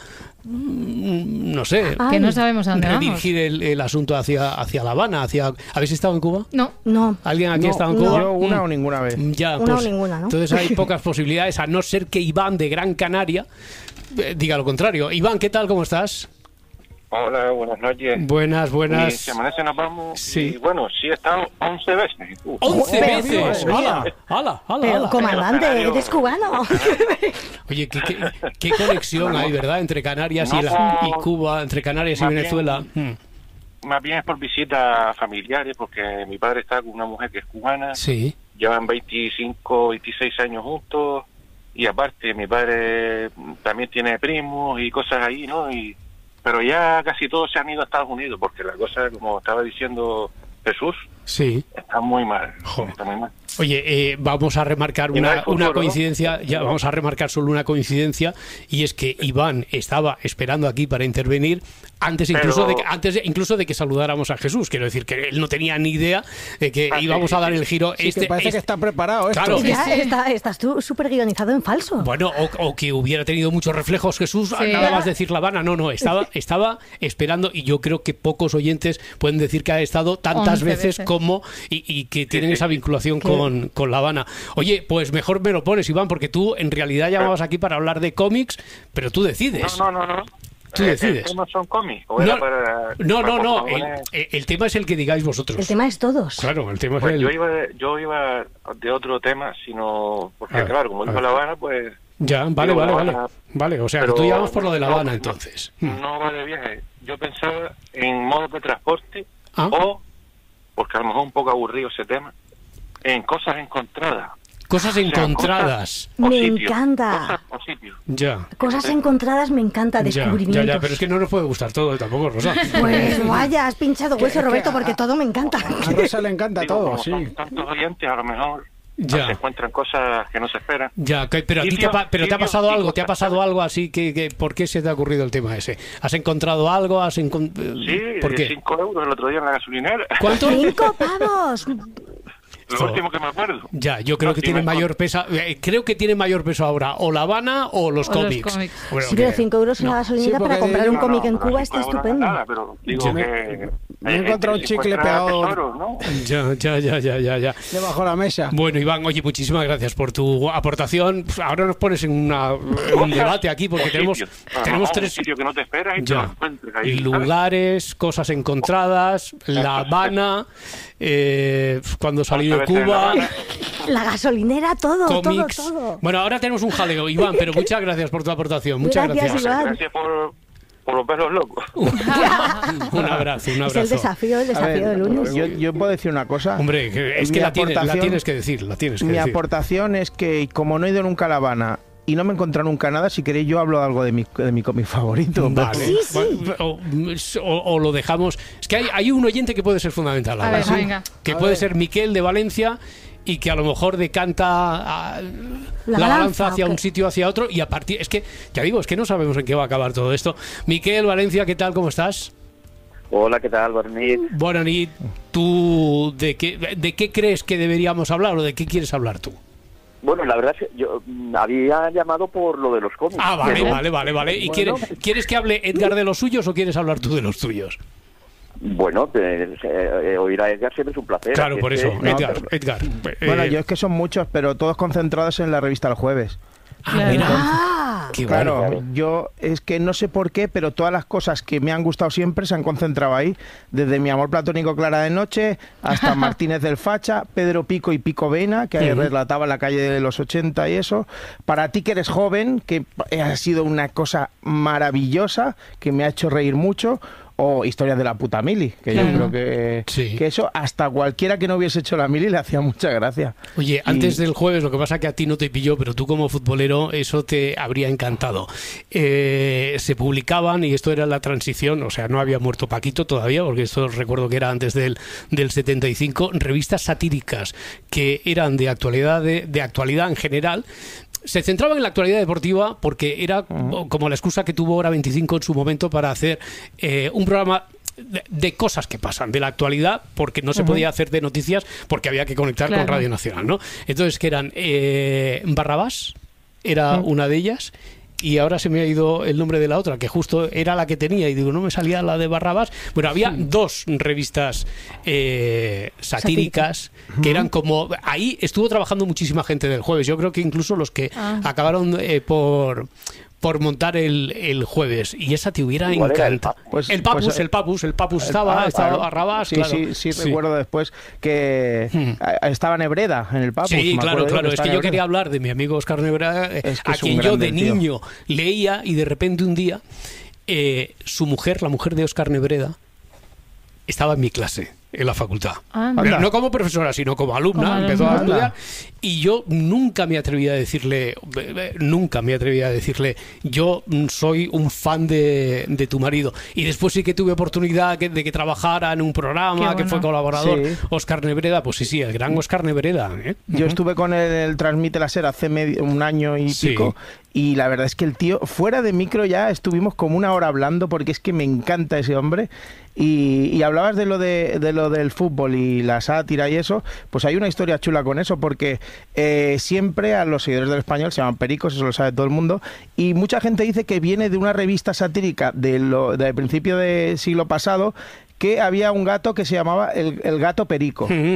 A: mm, no sé,
K: Ah,
M: Que no sabemos a dónde vamos.
A: redirigir el, el asunto hacia, hacia La Habana. Hacia, ¿habéis estado en Cuba?
M: No.
K: No.
A: ¿Alguien aquí
O: No,
A: ha estado en
K: no.
A: Cuba?
L: Yo una
A: Mm.
L: o ninguna vez.
A: Ya,
K: Una
A: pues,
K: o ninguna, ¿no?
A: entonces hay pocas posibilidades, a no ser que Iván de Gran Canaria eh, diga lo contrario. Iván, ¿qué tal? ¿Cómo estás?
P: Hola, buenas noches.
A: Buenas,
P: Y
A: buenas.
P: se amanece, nos vamos.
A: Sí.
P: Y bueno, sí he estado once veces. Uf.
A: ¡Once
K: Joder,
A: veces!
K: Dios mío.
A: ¡Hala! ¡Hala! ¡Hala!
K: Pero,
A: hala!
K: comandante,
P: Canarios.
K: eres cubano.
A: Oye, ¿qué, qué, qué conexión hay, ¿verdad? Entre Canarias y, la- y Cuba, entre Canarias y
P: Más bien-
A: Venezuela. Mm.
P: Más bien es por visitas familiares, porque mi padre está con una mujer que es cubana.
A: Sí.
P: Llevan veinticinco, veintiséis años juntos. Y aparte, mi padre también tiene primos y cosas ahí, ¿no? Y pero ya casi todos se han ido a Estados Unidos, porque la cosa, como estaba diciendo Jesús,
A: Sí.
P: está muy mal.
A: Jo.
P: Está muy mal.
A: Oye, eh, vamos a remarcar
P: Y no hay
A: una,
P: futuro,
A: una
P: ¿no?
A: coincidencia, ya vamos a remarcar solo una coincidencia, y es que Iván estaba esperando aquí para intervenir antes incluso,
P: Pero-
A: de que, antes de, incluso de que saludáramos a Jesús. Quiero decir que él no tenía ni idea de que
P: Ah, sí,
A: íbamos
P: sí,
A: a dar
P: sí.
A: el giro.
O: Sí,
A: este,
O: que parece
A: este-
O: que está preparado esto.
A: Claro,
K: Ya
A: este-
K: está- estás tú súper guionizado en falso.
A: Bueno, o, o que hubiera tenido muchos reflejos Jesús,
M: Sí.
A: nada más decir La Habana. No, no, estaba, estaba esperando, y yo creo que pocos oyentes pueden decir que ha estado tantas
M: Once
A: veces,
M: veces.
A: como y, y que tienen
P: sí,
A: esa
P: sí.
A: vinculación con, con La Habana. Oye, pues mejor me lo pones, Iván, porque tú en realidad llamabas aquí para hablar de cómics, pero tú decides.
P: No, no, no, no.
A: Tú
P: Eh,
A: decides.
P: ¿El tema son cómics? ¿O
A: No,
P: era para,
A: no, no,
P: para
A: no,
P: poner-
A: el, el tema es el que digáis vosotros.
K: El tema es todos.
A: Claro, el tema es
P: Pues
A: el...
P: yo iba, yo iba de otro tema, sino porque
A: A ver,
P: claro, como
A: a
P: dijo
A: ver.
P: La Habana, pues
A: Ya, vale,
P: Digo,
A: vale,
P: La
A: vale.
P: Habana,
A: Vale, o sea,
P: pero
A: que tú ya vas por lo de La
P: no,
A: Habana,
P: no,
A: entonces.
P: No va de viaje. Yo pensaba en modos de transporte
A: ¿Ah?
P: o, porque a lo mejor un poco aburrido ese tema, en cosas encontradas.
A: Cosas
P: O sea,
A: encontradas.
P: cosas o
K: Me
P: sitios,
K: encanta.
P: Cosas o sitios.
A: Ya.
K: Cosas encontradas me encanta,
A: Ya,
K: descubrimientos.
A: ya, ya, pero es que no nos puede gustar todo tampoco, Rosa.
K: Pues vaya, has pinchado hueso, Roberto, porque todo me encanta.
O: A Rosa le encanta
P: Digo,
O: todo,
P: como
O: sí.
P: son tantos oyentes, a lo mejor
A: Ya.
P: se encuentran cosas que no se esperan.
A: Ya, que- pero a ti te,
P: Sitios-
A: pa- pero te ha
P: sitios
A: pasado
P: y
A: algo, te ha
P: cosas.
A: pasado algo así que, que ¿por qué se te ha ocurrido el tema ese? ¿Has encontrado algo? ¿Has encon-
P: Sí,
A: ¿Por
P: de
A: qué?
P: cinco euros el otro día en la gasolinera.
A: ¿Cuánto?
K: ¡Cinco pavos!
P: Lo último que me acuerdo.
A: Ya, yo creo
P: No,
A: que
P: sí,
A: tiene
P: me-
A: mayor peso, eh, creo que tiene mayor peso ahora o La Habana o los
M: O los
A: cómics.
M: cómics.
A: Bueno,
K: Sí, pero
A: que-
K: cinco euros en la gasolinera
O: Sí, porque
K: para comprar un
O: yo-
K: cómic en
P: No, no,
K: Cuba
P: no,
K: está
P: cinco euros
K: estupendo.
P: nada, pero digo
O: Yo me-
P: que
O: me he
P: hay
O: encontrado
P: gente
O: un
P: que
O: chicle
P: encuentra
O: pegado-
P: tesoros, ¿no?
A: Ya, ya, ya, ya, ya, ya.
O: Debajo de la mesa.
A: Bueno, Iván, oye, muchísimas gracias por tu aportación. Pues ahora nos pones en, una, en un debate aquí porque
P: O
A: tenemos,
P: sitios. A lo
A: tenemos
P: mejor
A: tres
P: un sitio que no te esperas y te lo
A: ya,
P: encuentres ahí, ¿sabes?
A: lugares, cosas encontradas, La Habana, eh, cuando salí de
P: Muchas veces
A: Cuba,
P: La Habana.
K: La gasolinera, todo,
A: cómics.
K: todo, todo.
A: Bueno, ahora tenemos un jaleo, Iván, pero muchas gracias por tu aportación. Muchas
K: Gracias,
A: gracias.
K: Iván.
P: Gracias por, por los pelos locos.
A: Un abrazo, un
K: Es el
A: abrazo.
K: desafío, el
L: A
K: desafío
L: ver,
K: de lunes.
L: yo, yo puedo decir una cosa.
A: Hombre, que es
L: Mi
A: que la tienes, la
L: aportación-
A: tienes que decir, la tienes que
L: Mi
A: decir.
L: aportación es que, como no he ido nunca a La Habana y no me he encontrado nunca nada, si queréis yo hablo de algo de mi, de mi cómic favorito.
A: Vale.
K: Sí, sí.
A: Bueno, O, o- o lo dejamos. Es que hay, hay un oyente que puede ser fundamental.
M: A
A: ahora,
M: ver,
A: ¿sí?
M: venga.
A: Que
O: A
A: puede
O: ver.
A: ser Miquel de Valencia y que a lo mejor decanta a- la,
K: La
A: balanza
K: balanza,
A: hacia
K: ok.
A: un sitio hacia otro y a partir. Es que, ya digo, es que no sabemos en qué va a acabar todo esto. Miquel, Valencia, ¿qué tal? ¿Cómo estás?
Q: Hola, ¿qué tal, Barnit?
A: Bueno, y tú, ¿de qué, ¿de qué crees que deberíamos hablar o de qué quieres hablar tú?
Q: Bueno, la verdad es que yo mm, había llamado por lo de los cómics.
A: Ah, vale,
Q: pero-
A: vale, vale, vale. ¿Y
Q: Bueno.
A: quieres, quieres que hable Edgar de los suyos o quieres hablar tú de los tuyos?
Q: Bueno, pues, eh, eh, oír a Edgar siempre es un placer.
A: Claro,
Q: Así
A: por
Q: es
A: eso.
Q: que-
A: Edgar, Edgar.
L: Bueno,
A: eh,
L: yo es que son muchos, pero todos concentrados en la revista El Jueves.
A: Ah, mira.
K: Ah,
A: Qué
L: Claro,
A: bueno.
L: yo es que no sé por qué, pero todas las cosas que me han gustado siempre se han concentrado ahí. Desde Mi amor platónico Clara de Noche hasta Martínez del Facha, Pedro Pico y Pico Vena, que
A: Ujú.
L: relataba la calle de los ochenta y eso. Para ti que eres joven, que ha sido una cosa maravillosa, que me ha hecho reír mucho. O Historias de la puta mili, que
A: Claro.
L: yo creo que,
A: Sí.
L: que eso hasta cualquiera que no hubiese hecho la mili le hacía mucha gracia.
A: Oye, antes del jueves, lo que pasa que a ti no te pilló, pero tú como futbolero eso te habría encantado. Eh, se publicaban, y esto era la transición, o sea, no había muerto Paquito todavía, porque esto recuerdo que era antes del, del setenta y cinco, revistas satíricas que eran de actualidad, de, de actualidad en general. Se centraba en la actualidad deportiva porque era como la excusa que tuvo Hora veinticinco en su momento para hacer eh, un programa de, de cosas que pasan, de la actualidad, porque no se
R: Ujú.
A: podía hacer de noticias porque había que conectar
R: Claro.
A: con Radio Nacional, ¿no? Entonces, que eran eh, Barrabás, era
R: Mm.
A: una de ellas. Y ahora se me ha ido el nombre de la otra, que justo era la que tenía, y digo, no me salía la de Barrabás. Bueno, había dos revistas eh, satíricas que eran como... Ahí estuvo trabajando muchísima gente del Jueves. Yo creo que incluso los que
R: Ah.
A: acabaron eh, por por montar el, el Jueves. Y esa te hubiera
L: Igual era el
A: encantado.
L: Papu. Pues-
A: el Papus,
L: pues,
A: el Papus, el Papus
L: El-
A: estaba,
L: ah,
A: estaba
L: claro.
A: Barrabás,
L: Sí,
A: claro.
L: sí, sí, recuerdo después que a- estaba Nebreda en el Papus.
A: Sí,
L: me
A: claro,
L: acuerdo yo
A: claro. Es
L: estaba
A: que yo
L: Nebreda.
A: quería hablar de mi amigo Oscar Nebreda, eh,
L: Es que
A: a
L: es un
A: quien yo
L: grande
A: de
L: el tío.
A: niño leía, y de repente un día eh, su mujer, la mujer de Oscar Nebreda, estaba en mi clase en la facultad.
M: Anda.
A: Pero no como profesora, sino como alumna.
M: Como
A: Empezó a
M: alumna.
A: estudiar y yo nunca me atreví a decirle, eh, eh, nunca me atreví a decirle, yo mm, soy un fan de, de tu marido. Y después sí que tuve oportunidad que- de que trabajara en un programa,
L: Qué
A: que fue
L: bueno.
A: colaborador,
L: Sí.
A: Oscar Nebreda. Pues sí, sí, el gran Oscar Nebreda. ¿eh?
L: Yo estuve con él en el Transmite la Ser hace medio- un año y
A: Sí.
L: pico, y la verdad es que el tío, fuera de micro ya estuvimos como una hora hablando, porque es que me encanta ese hombre. Y, y hablabas de lo de, de lo del fútbol y la sátira y eso, pues hay una historia chula con eso, porque eh, siempre a los seguidores del Español se llaman pericos, eso lo sabe todo el mundo, y mucha gente dice que viene de una revista satírica de lo, del principio del siglo pasado, que había un gato que se llamaba el, el gato perico.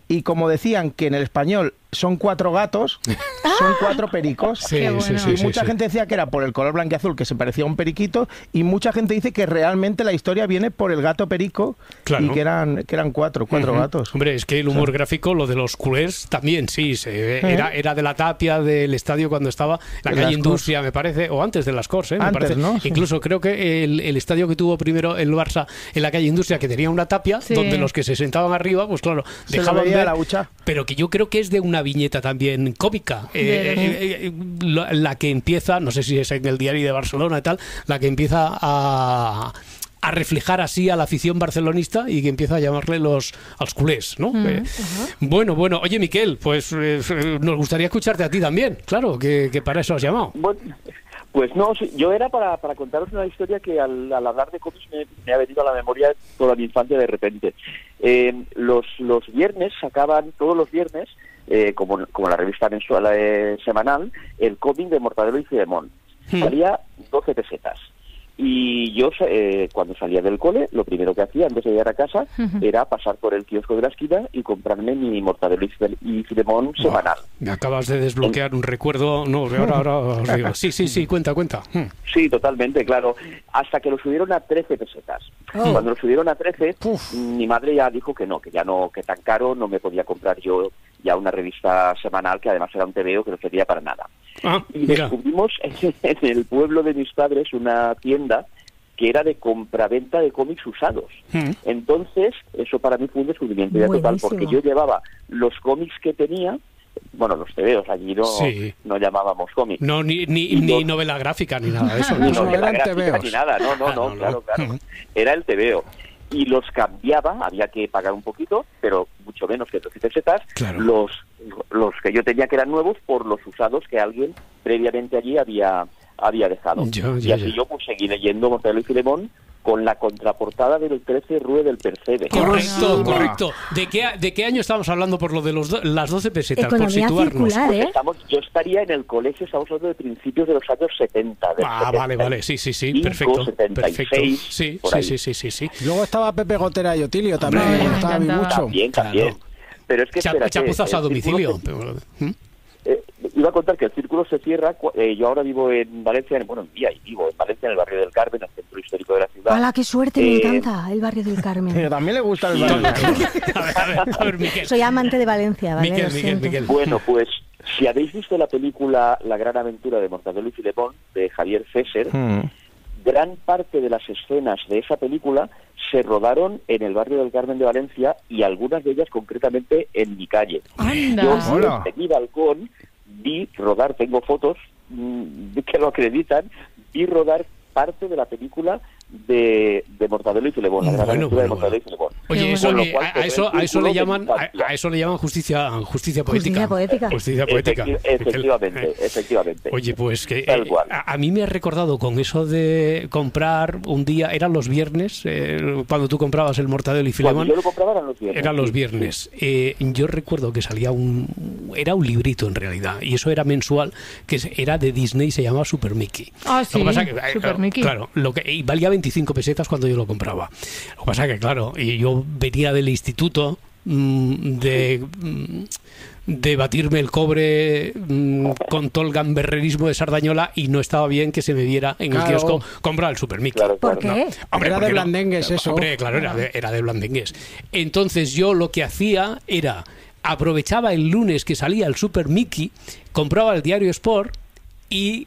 L: y como decían que en el español son cuatro gatos, son cuatro pericos.
A: Sí,
L: bueno.
A: sí, sí,
L: y
A: sí,
L: mucha
A: sí.
L: gente decía que era por el color blanquiazul, que se parecía a un periquito, y mucha gente dice que realmente la historia viene por el gato perico,
A: Claro.
L: y que eran, que eran cuatro, cuatro
A: Ujú.
L: gatos.
A: Hombre, es que el humor
L: O sea,
A: gráfico, lo de los culés, también, sí, se,
L: ¿Eh?
A: era, era de la tapia del estadio cuando estaba la
L: En
A: calle
L: las
A: Industria, me parece, o antes de las Corts, ¿eh? Me
L: Antes,
A: parece.
L: ¿no? Sí.
A: Incluso creo que el, el estadio que tuvo primero el Barça en la calle Industria, que tenía una tapia,
M: Sí.
A: donde los que se sentaban arriba, pues claro,
L: Se lo
A: dejaban
L: veía
A: ver,
L: la hucha.
A: pero que yo creo que es de una viñeta también cómica, eh,
M: De-
A: eh, eh, la, la que empieza, no sé si es en el Diario de Barcelona y tal, la que empieza a a reflejar así a la afición barcelonista y que empieza a llamarle los als culés, ¿no?
M: Mm,
A: Eh, bueno, bueno, oye Miquel, pues eh, nos gustaría escucharte a ti también, claro, que, que para eso has llamado.
Q: Bueno, pues no, sí, yo era para, para contaros una historia que al, al hablar de cómics me, me ha venido a la memoria toda mi infancia de repente. Eh, los, los viernes sacaban, todos los viernes, eh, como, como la revista mensual eh, semanal, el cómic de Mortadelo y Filemón.
A: Hmm.
Q: Salía doce pesetas. Y yo, eh, cuando salía del cole, lo primero que hacía antes de llegar a casa
M: Ujú.
Q: era pasar por el kiosco de la esquina y comprarme mi Mortadelo y File- y Filemón semanal.
A: Me acabas de desbloquear un recuerdo, no, ahora, ahora os digo. Sí, sí, sí, cuenta, cuenta. Hmm.
Q: Sí, totalmente, claro. Hasta que lo subieron a trece pesetas.
A: Oh.
Q: Cuando lo subieron a trece, mi madre ya dijo que no, que ya no, que tan caro no me podía comprar yo ya una revista semanal, que además era un tebeo que no servía para nada.
A: Ah,
Q: Y
A: mira.
Q: descubrimos en el pueblo de mis padres una tienda que era de compraventa de cómics usados.
A: Hmm.
Q: Entonces, eso para mí fue un descubrimiento ya total,
K: Buenísimo.
Q: porque yo llevaba los cómics que tenía, bueno, los tebeos, allí no,
A: Sí.
Q: no llamábamos cómics.
A: No, ni, ni,
Q: Y
A: ni
Q: los-
A: novela gráfica ni nada de eso.
Q: Ni
A: ¿no?
Q: novela
O: eran
Q: gráfica
O: tebeos.
Q: ni nada, no, no,
A: Ah,
Q: no,
A: no,
Q: claro,
A: no.
Q: claro. Era el tebeo. Y los cambiaba, había que pagar un poquito, pero mucho menos que doce pesetas,
A: Claro.
Q: los, los que yo tenía que eran nuevos por los usados que alguien previamente allí había, había dejado.
A: Ya,
Q: y
A: ya,
Q: así
A: ya.
Q: yo pues seguí leyendo Mortadelo y Filemón con la contraportada del trece Rue del Percebe.
A: Correcto,
O: Ah.
A: correcto. ¿De qué, ¿De qué año estamos hablando por lo de los do- las doce pesetas?
K: Economía
A: por situarnos.
K: circular, ¿eh?
Q: Estamos, yo estaría en el colegio, estamos hablando de principios de los años setenta. del
A: Ah, vale, vale, sí, sí, sí, perfecto.
Q: setenta y seis,
A: Perfecto. Sí,
Q: por
A: sí,
Q: ahí.
A: sí, sí, sí, sí.
O: Luego estaba Pepe Gotera y Otilio también,
A: Hombre,
O: me
A: me
O: gustaba a mí
M: encantaba.
O: mucho.
Q: También, también. Pero es que
A: Cha-
Q: espérate,
A: Chapuzas a
Q: el
A: domicilio.
Q: círculo se-
A: ¿Mm?
Q: eh, iba a contar que el círculo se cierra. cu- eh, yo ahora vivo en Valencia, en- bueno, en día y vivo en Valencia, en el barrio del Carmen, el centro histórico de la ciudad.
K: ¡Hala, qué suerte! Me
Q: Eh,
K: encanta el barrio del Carmen.
L: También le gusta el
A: A
L: barrio.
A: ver, a ver, a ver, Miquel.
K: Soy amante de Valencia, ¿vale?
A: Miquel,
K: Lo
A: Miquel,
K: siento.
A: Miquel.
Q: Bueno, pues si habéis visto la película La gran aventura de Mortadelo y Filemón, de Javier Fesser,
L: Mm.
Q: gran parte de las escenas de esa película se rodaron en el barrio del Carmen de Valencia y algunas de ellas concretamente en mi calle.
M: Anda.
Q: Yo
L: Hola.
Q: desde mi balcón vi rodar, tengo fotos mm, que lo acreditan, vi rodar parte de la película de, de Mortadelo y Filemón, la gran
A: Bueno,
Q: aventura de
A: bueno,
Q: Mortadelo y Filemón.
A: Oye,
M: Qué
A: eso,
Q: Con lo
A: le-
Q: cual
A: a, a
Q: quedó
A: eso,
Q: el
A: a eso le
Q: círculo de
A: llaman,
Q: mi
A: a,
Q: infancia.
A: a eso le llaman justicia, justicia poética.
K: Justicia poética.
A: Justicia poética.
Q: Efecti- efectivamente,
A: Eh,
Q: efectivamente.
A: Oye, pues que
Q: Tal
A: eh,
Q: cual.
A: a, a mí me ha recordado con eso de comprar un día, eran los viernes, eh, cuando tú comprabas el Mortadelo y
Q: Cuando
A: Filemón.
Q: yo lo compraba eran los viernes.
A: Eran los
Q: sí,
A: viernes. Eh, yo recuerdo que salía un... Era un librito en realidad. Y eso era mensual, que se- era de Disney y se llamaba Super Mickey.
M: Ah,
A: Lo
M: sí,
A: que pasa que, eh,
M: Super
A: claro,
M: Mickey.
A: Claro, lo que, y valía veinticinco pesetas cuando yo lo compraba. Lo que pasa que, claro, y yo venía del instituto mm, de... mm, de batirme el cobre mm, con todo el gamberrerismo de Sardañola y no estaba bien que se me viera en el
O: Claro.
A: kiosco comprar el Super Mickey.
Q: Claro,
K: ¿Por
Q: claro.
K: qué?
A: Hombre,
O: Era de
A: porque no-
O: blandengues eso.
A: Hombre, claro, era de, era de blandengues. Entonces yo lo que hacía era, aprovechaba el lunes que salía el Super Mickey, compraba el diario Sport y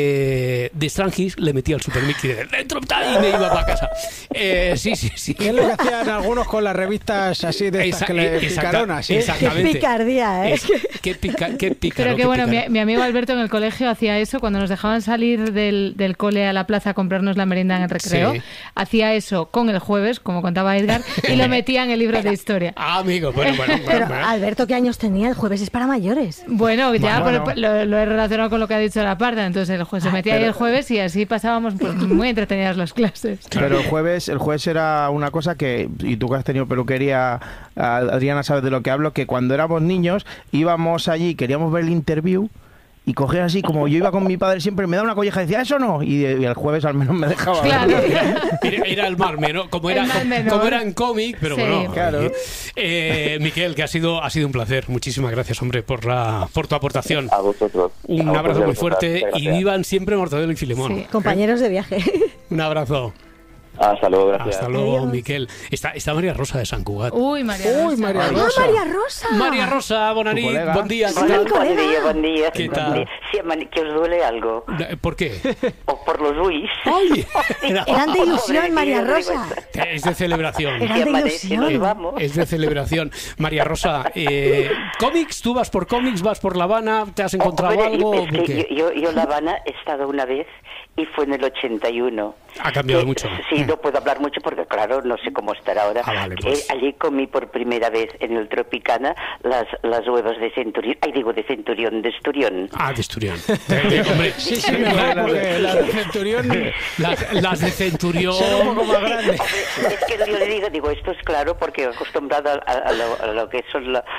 A: eh, de Strangis le metía el Super Mickey de dentro tal, y me iba para casa. Eh, sí, sí, sí.
O: ¿Qué es lo que hacían algunos con las revistas así de estas
A: Esa-
O: que le
A: exacta-
O: picaronas? ¿eh?
A: exactamente.
K: Qué picardía, ¿eh?
A: Es- qué pica, qué pícaro,
M: Pero que
A: qué
M: bueno, mi,
A: pícaro.
M: mi amigo Alberto en el colegio hacía eso, cuando nos dejaban salir del, del cole a la plaza a comprarnos la merienda en el recreo,
A: Sí.
M: hacía eso con el jueves, como contaba Edgar, y lo metía en el libro de historia.
A: Ah, amigo, bueno, bueno, bueno,
K: Pero,
A: bueno.
K: Alberto, ¿qué años tenía? El jueves es para mayores.
M: Bueno, ya
L: Bueno,
M: por-
L: bueno.
M: Lo, lo he relacionado con lo que ha dicho la parda, entonces el jueves se metía ahí el jueves y así pasábamos pues, muy entretenidas las clases.
L: Pero el jueves, el jueves era una cosa que, y tú que has tenido peluquería, Adriana, sabes de lo que hablo, que cuando éramos niños íbamos allí, queríamos ver el interview y cogía así, como yo iba con mi padre siempre, me daba una colleja y decía, eso no, y, y el jueves al menos me dejaba.
A: Claro. Era, era el mar menor, como era, como, como era en cómic, pero sí. Bueno.
L: Claro.
A: Eh, Miquel, que ha sido, ha sido un placer. Muchísimas gracias, hombre, por la por tu aportación.
Q: A vosotros.
A: Un
Q: a
A: abrazo
Q: vosotros,
A: muy fuerte
Q: gracias.
A: y vivan siempre Mortadelo y Filemón.
K: Sí. Compañeros de viaje.
A: Un abrazo.
Q: Hasta luego, gracias.
A: Hasta luego,
K: Adiós.
A: Miquel. Está, está María Rosa de Sant Cugat.
M: Uy, María Rosa.
O: Uy, María
K: ¡Ah,
O: Rosa.
K: María Rosa!
A: María Rosa, Bonanit,
L: colega.
A: buen día. ¿qué
K: Hola,
A: tal?
K: colega.
R: Buen día, buen día.
A: ¿Qué
R: Buen
A: tal?
R: día. Sí, man- que os duele algo.
A: ¿Por qué?
R: O por los Luis.
A: ¡Ay!
K: Eran de ilusión, María Rosa.
A: Es de celebración.
K: Eran
R: Si
K: de
R: amanece, nos
K: ilusión.
R: vamos.
A: Es de celebración. María Rosa, eh, ¿cómics? ¿Tú vas por cómics? ¿Vas por La Habana? ¿Te has encontrado
R: Hombre,
A: algo?
R: es
A: ¿Por
R: que
A: qué?
R: yo, yo, yo La Habana he estado una vez y fue en el ochenta y uno.
A: Ha cambiado
R: Que,
A: mucho.
R: Sí, no puedo hablar mucho porque, claro, no sé cómo estará ahora.
A: Ah, vale, pues.
R: Eh, allí comí por primera vez en el Tropicana las, las huevas de Centurión. Ay, digo, de Centurión, de Esturión.
A: Ah, de Esturión. De- de- hombre,
O: Sí, sí, mejor, porque la de Centurión
A: las, las de Centurión.
O: son un poco más grandes.
R: Hombre, es que yo le digo, digo, esto es claro porque acostumbrado a, a, lo, a lo que son la,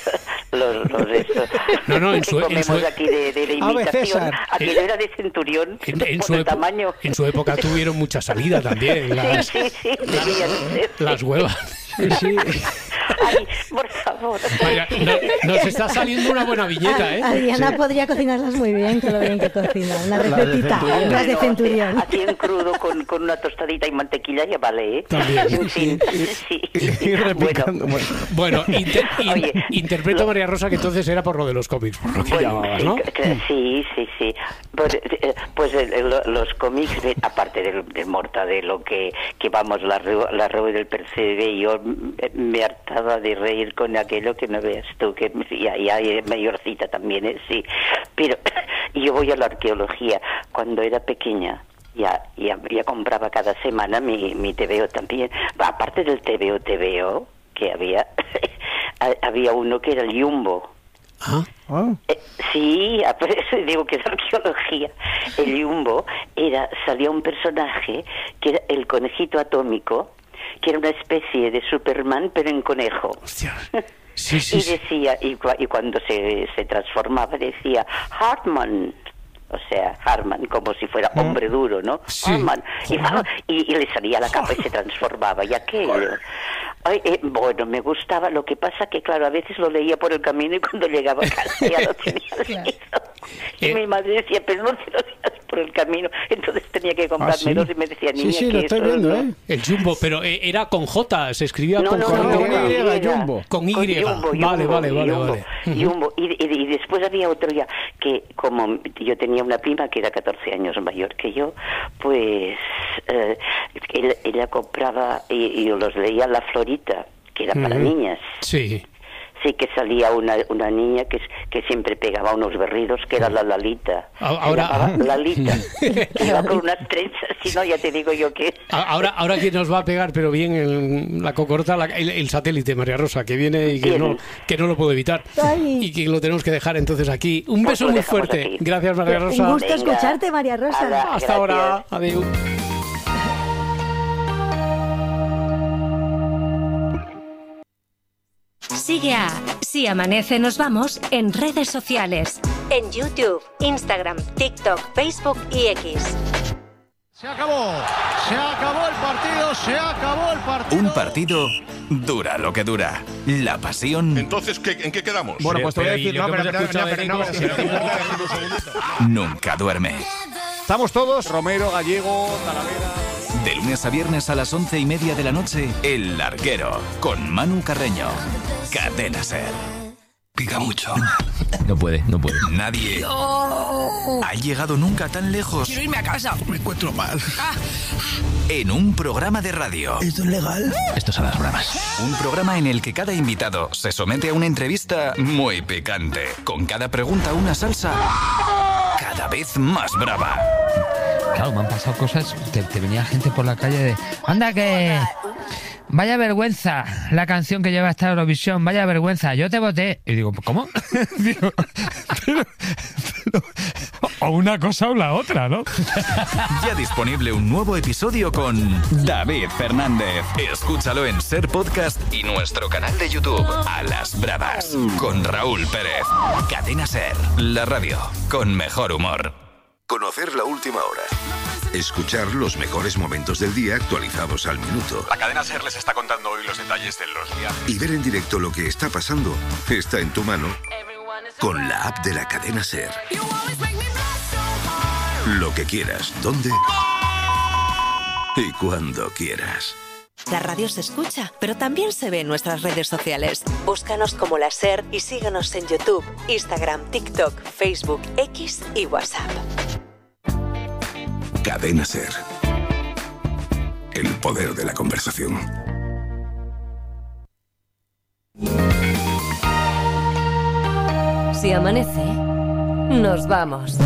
R: los, los estos,
A: No, no, en
R: que
A: su- en
R: comemos
A: su-
R: aquí de, de la
O: Ave
R: imitación.
O: César.
R: Aquello era de Centurión,
A: En, en
R: por
A: su
R: el
A: epo-
R: tamaño.
A: en su época tuvieron mucha salida también. Las,
R: Sí, sí, sí, debían ser.
A: las huevas.
O: Sí, sí.
R: Ay, por favor.
A: Vaya, no- nos está saliendo una buena viñeta, ¿eh?
K: Adriana
L: Sí.
K: podría cocinarlas muy bien, con lo bien que cocina. Una
L: Las de
K: recetita,
L: Centurión.
K: las de
R: Bueno,
K: Centurión.
R: Así en crudo con, con una tostadita y mantequilla ya vale, ¿eh?
A: También.
R: En fin, sí.
L: Y repicando.
R: Bueno,
A: Bueno, inter- in-
R: Oye,
A: interpreto,
R: lo-
A: María Rosa, que entonces era por lo de los cómics, por lo que
R: Bueno,
A: llamabas,
R: sí,
A: ¿no?
R: que- que- sí, sí, sí. Pues, eh, pues eh, lo- los cómics, de- aparte del, del Mortadelo, que, que vamos, la Reu, la Reu del Percebe, yo me, me hartaba de reír con aquello que no veas tú, que ya, ya es mayorcita también, ¿eh? Sí. Pero yo voy a la arqueología. Cuando era pequeña, ya, ya, ya compraba cada semana mi, mi T V O también. Aparte del T V O, T V O, que había, había uno que era el Jumbo.
A: Ah,
L: Oh.
R: Eh, sí, por eso digo que es arqueología. El Jumbo era, salía un personaje que era el conejito atómico, que era una especie de Superman pero en conejo.
A: hostia. Sí, sí,
R: Y
A: sí.
R: decía, y, cua- y cuando se, se transformaba decía Hartman. O sea, Hartman, como si fuera hombre duro, ¿no?
A: Sí.
R: Hartman. Y,
A: Joder.
R: y- y le salía la capa y se transformaba. Y aquello. Ay, eh, bueno, me gustaba. Lo que pasa que, claro, a veces lo leía por el camino y cuando llegaba a casa ya lo tenía leído. Y
A: Eh.
R: mi madre decía, pero no te lo leas por el camino. Entonces tenía que comprarme
A: sí?
R: dos y me decía, niña,
O: Sí, sí,
R: que
O: lo estoy
R: eso
O: viendo,
R: no-
O: ¿eh?
A: El Jumbo, pero eh, era con J, se escribía
R: No,
A: con
R: no,
A: J.
R: no,
O: Con
R: no,
O: Y,
R: Y,
O: Jumbo.
A: Con Y.
R: Jumbo,
A: Vale,
R: Jumbo,
A: vale, vale,
R: Jumbo,
A: vale. Ujú.
R: Jumbo. Y, y- y después había otro ya, que como yo tenía una prima que era catorce años mayor que yo, pues eh, ella, ella compraba y, y yo los leía La Florita, que era para
A: Ujú.
R: niñas.
A: Sí.
R: Sí, que salía una, una niña que, que siempre pegaba unos berridos, que era la Lalita.
A: A-
R: Se
A: ahora-
R: llamaba Lalita. Que iba con unas trenzas, si no, ya te digo yo que...
A: A- Ahora, ahora que nos va a pegar, pero bien, el- la cocorta, la- el, el satélite, María Rosa, que viene y que
R: Bien.
A: no, que no lo puedo evitar.
K: Ay.
A: Y que lo tenemos que dejar entonces aquí. Un
R: Pues
A: beso
R: lo
A: muy
R: dejamos
A: fuerte.
R: aquí.
A: Gracias, María
K: Un
A: Rosa.
K: gusto
R: Venga.
K: escucharte, María Rosa.
R: Ala.
A: Hasta
R: Gracias.
A: ahora. Adiós.
S: Sigue a Si Amanece Nos Vamos en redes sociales. En YouTube, Instagram, TikTok, Facebook y X.
T: Se acabó, se acabó el partido, se acabó el partido.
I: Un partido dura lo que dura. La pasión
U: Entonces, ¿qué, ¿en qué quedamos?
T: Bueno, pues te voy a decir, no, pero, pero, no, pero, no, pero, si no,
I: nunca duerme.
T: Estamos todos, Romero, Gallego, Talavera.
I: De lunes a viernes a las once y media de la noche, El Larguero, con Manu Carreño. Cadena Ser. Pica mucho.
V: No puede, no puede.
I: Nadie ha llegado nunca tan lejos.
V: Quiero irme a casa.
I: Me encuentro mal. En un programa de radio.
V: ¿Esto es legal? Esto son las bromas.
I: Un programa en el que cada invitado se somete a una entrevista muy picante. Con cada pregunta una salsa cada vez más brava.
V: Claro, me han pasado cosas. Te, te venía gente por la calle de... ¡Anda que... Vaya vergüenza la canción que lleva esta Eurovisión, vaya vergüenza, yo te voté. Y digo, ¿cómo? digo, pero, pero, O una cosa o la otra, ¿no?
I: Ya disponible un nuevo episodio con David Fernández. Escúchalo en Ser Podcast y nuestro canal de YouTube, A las Bravas, con Raúl Pérez. Cadena Ser, la radio con mejor humor.
D: Conocer la última hora. Escuchar los mejores momentos del día actualizados al minuto.
U: La cadena SER les está contando hoy los detalles de los viajes.
D: Y ver en directo lo que está pasando está en tu mano con la app de la cadena SER. Lo que quieras, dónde y cuando quieras.
J: La radio se escucha, pero también se ve en nuestras redes sociales. Búscanos como La SER y síguenos en YouTube, Instagram, TikTok, Facebook, X y WhatsApp.
D: Cadena SER. El poder de la conversación.
J: Si amanece, nos vamos.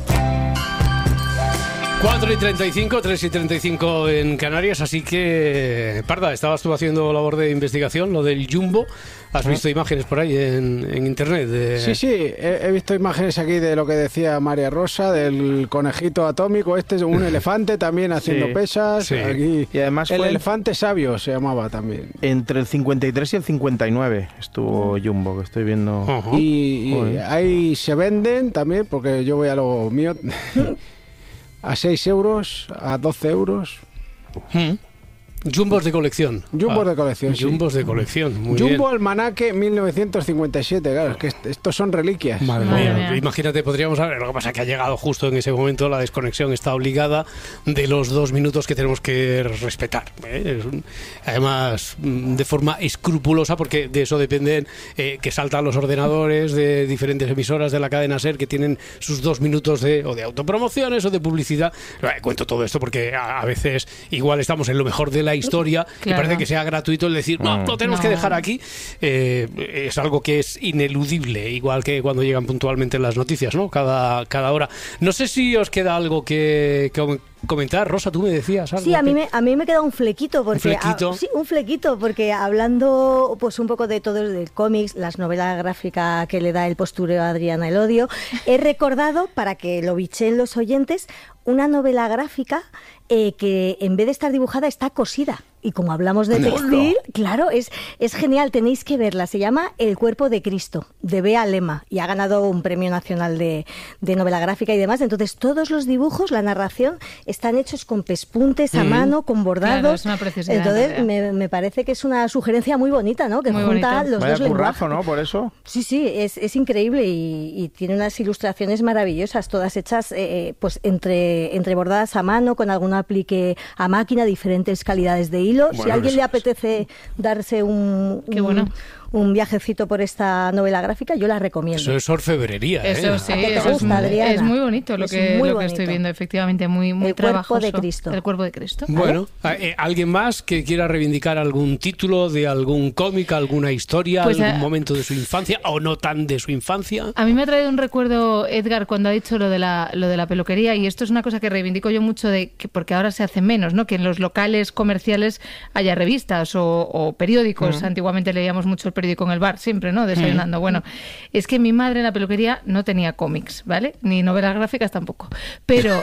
A: cuatro y treinta y cinco, tres y treinta y cinco en Canarias, así que, Parda, estabas tú haciendo labor de investigación, lo del Jumbo. ¿Has visto imágenes por ahí en, en internet? De...
O: Sí, sí, he, he visto imágenes aquí de lo que decía María Rosa, del conejito atómico. Este es un elefante también haciendo
L: sí,
O: pesas.
L: Sí.
O: Aquí.
L: Y además
O: el
L: fue
O: elefante sabio se llamaba también.
L: Entre el cincuenta y tres y el cincuenta y nueve estuvo Jumbo, que estoy viendo.
O: Uh-huh. Y, y ahí se venden también, porque yo voy a lo mío, a seis euros, a doce euros.
A: ¿Mm? Jumbos de colección.
O: Jumbos
A: ah,
O: de colección, sí.
A: Jumbos de colección, muy
O: Jumbo
A: bien.
O: Almanaque mil novecientos cincuenta y siete, claro, es que est- estos son reliquias.
A: Madre, Madre mía. mía. Imagínate, podríamos saber, lo que pasa es que ha llegado justo en ese momento, la desconexión está obligada de los dos minutos que tenemos que respetar. ¿eh? Es un, además, de forma escrupulosa, porque de eso dependen eh, que saltan los ordenadores de diferentes emisoras de la cadena SER que tienen sus dos minutos de, o de autopromociones o de publicidad. Eh, cuento todo esto porque a, a veces igual estamos en lo mejor de la historia claro. y parece que sea gratuito el decir, no, lo tenemos no. que dejar aquí. Eh, es algo que es ineludible, igual que cuando llegan puntualmente las noticias, ¿no? Cada, cada hora. No sé si os queda algo que, que comentar. Rosa, tú me decías algo.
K: Sí, a mí me, a mí me queda un flequito. Porque,
A: ¿Un flequito?
K: A, sí, un flequito, porque hablando pues un poco de todo el cómics, las novelas gráficas que le da el postureo a Adriana Elodio, he recordado, para que lo bichen los oyentes, una novela gráfica eh, que en vez de estar dibujada está cosida. Y como hablamos de textil, no. claro, es, es genial, tenéis que verla. Se llama El cuerpo de Cristo, de Bea Lema, y ha ganado un premio nacional de, de novela gráfica y demás. Entonces, todos los dibujos, la narración, están hechos con pespuntes a mm. mano, con bordados. Claro,
M: es una preciosidad.
K: Entonces, me, me parece que es una sugerencia muy bonita, ¿no? Que
M: muy
K: junta
M: bonito.
K: los
L: Vaya
K: dos
L: currazo,
K: lenguajes.
L: ¿no? Por eso.
K: Sí, sí, es, es increíble y, y tiene unas ilustraciones maravillosas, todas hechas eh, pues entre, entre bordadas a mano, con algún aplique a máquina, diferentes calidades de hilo. Bueno, si a alguien le apetece darse un,
M: Qué bueno.
K: un, un viajecito por esta novela gráfica, yo la recomiendo.
A: Eso es orfebrería, ¿eh?
M: Eso sí,
K: ¿A
M: eso
K: gusta,
M: es,
K: Adriana?
M: es muy bonito lo,
K: es
M: que,
K: muy
M: lo
K: bonito.
M: que estoy viendo, efectivamente, muy, muy
K: El
M: trabajoso.
K: cuerpo de Cristo.
M: El cuerpo de Cristo.
A: Bueno, ¿vale? ¿Alguien más que quiera reivindicar algún título de algún cómic, alguna historia,
M: pues
A: algún
M: a...
A: momento de su infancia o no tan de su infancia?
M: A mí me ha traído un recuerdo, Edgar, cuando ha dicho lo de la, lo de la peluquería, y esto es una cosa que reivindico yo mucho, de que porque ahora se hace menos, ¿no? Que en los locales comerciales haya revistas o, o periódicos. Uh-huh. Antiguamente leíamos mucho el periódico en el bar, siempre, ¿no? Desayunando. Uh-huh. Bueno, es que mi madre en la peluquería no tenía cómics, ¿vale? Ni novelas gráficas tampoco. Pero,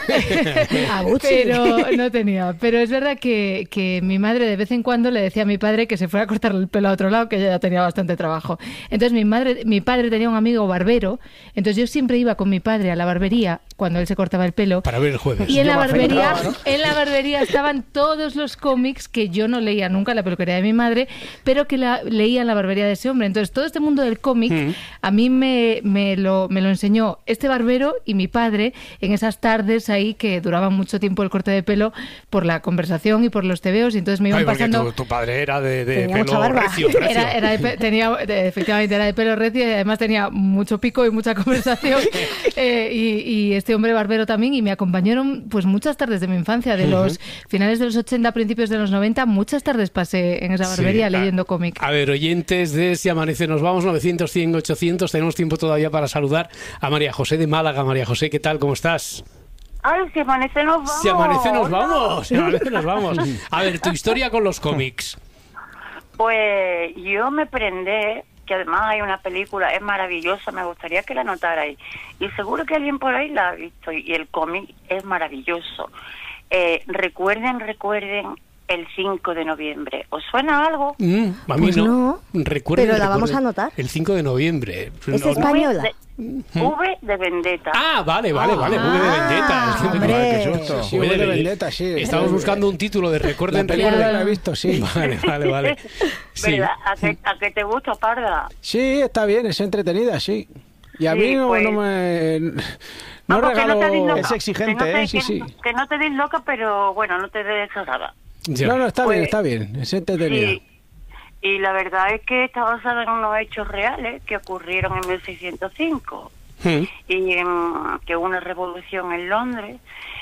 M: pero no tenía. Pero es verdad que, que mi madre de vez en cuando le decía a mi padre que se fuera a cortar el pelo a otro lado, que ella ya tenía bastante trabajo. Entonces mi madre, mi padre tenía un amigo barbero, entonces yo siempre iba con mi padre a la barbería cuando él se cortaba el pelo.
A: Para ver el jueves.
M: Y en la barbería, ¿no? en la barbería estaban todos los cómics que yo no leía nunca en la peluquería de mi madre, pero que la, leía en la barbería de ese hombre. Entonces todo este mundo del cómic mm. a mí me, me, lo, me lo enseñó este barbero y mi padre en esas tardes ahí que duraban mucho tiempo el corte de pelo por la conversación y por los tebeos, y entonces me iban
A: Ay,
M: pasando...
A: Tu, tu padre era de, de
K: tenía
A: pelo recio, recio.
M: Era, era de, tenía, de, efectivamente era de pelo recio y además tenía mucho pico y mucha conversación eh, y, y este hombre barbero también, y me acompañaron pues muchas tardes de mi infancia, de los uh-huh. finales de los ochenta, principios de los noventa, muchas tardes pasé en esa barbería sí, leyendo
A: a,
M: cómic.
A: A ver, oyentes de Si Amanece Nos Vamos, novecientos, cien, ochocientos, tenemos tiempo todavía para saludar a María José de Málaga. María José, ¿qué tal? ¿Cómo estás?
W: Ay, si amanece nos vamos.
A: Si amanece nos vamos. Si amanece nos vamos. A ver, tu historia con los cómics.
W: Pues yo me prendé que además hay una película, es maravillosa, me gustaría que la notarais. Y seguro que alguien por ahí la ha visto, y el cómic es maravilloso. Eh, recuerden, recuerden el cinco de noviembre. ¿Os suena algo?
A: Mm, a mí
K: Pues
A: no.
K: no,
A: Recuerden,
K: pero la vamos
A: recuerden.
K: a anotar.
A: El cinco de noviembre.
K: ¿Es
A: No,
K: española?
W: De, V de Vendetta.
A: Ah, vale, vale, vale. V de Vendetta. Es que me-
K: hombre.
A: qué susto.
O: Sí,
A: V
O: V de
A: Vendetta,
O: Vendetta, sí.
A: Estamos buscando un título de Recuerden,
O: La película
A: recuerden.
O: la he visto, sí.
A: Vale, vale, vale. Sí.
W: ¿Verdad? ¿A que, a que te gusta, Parda?
O: Sí, está bien, es entretenida, sí. Y a
W: Sí,
O: mí no,
W: pues-
O: no me... No
W: Vamos, que
O: regalo...
W: no te des loca.
L: Es exigente,
W: que no te,
L: ¿eh?
O: Sí,
W: que,
O: sí.
W: que no te des loca, pero bueno, no te des nada.
A: Ya.
O: No, no, está
W: Pues-
O: bien, está bien, es entretenida.
W: Sí. Y la verdad es que está basada en unos hechos reales que ocurrieron en mil seiscientos cinco.
A: Mm.
W: Y mm, que hubo una revolución en Londres.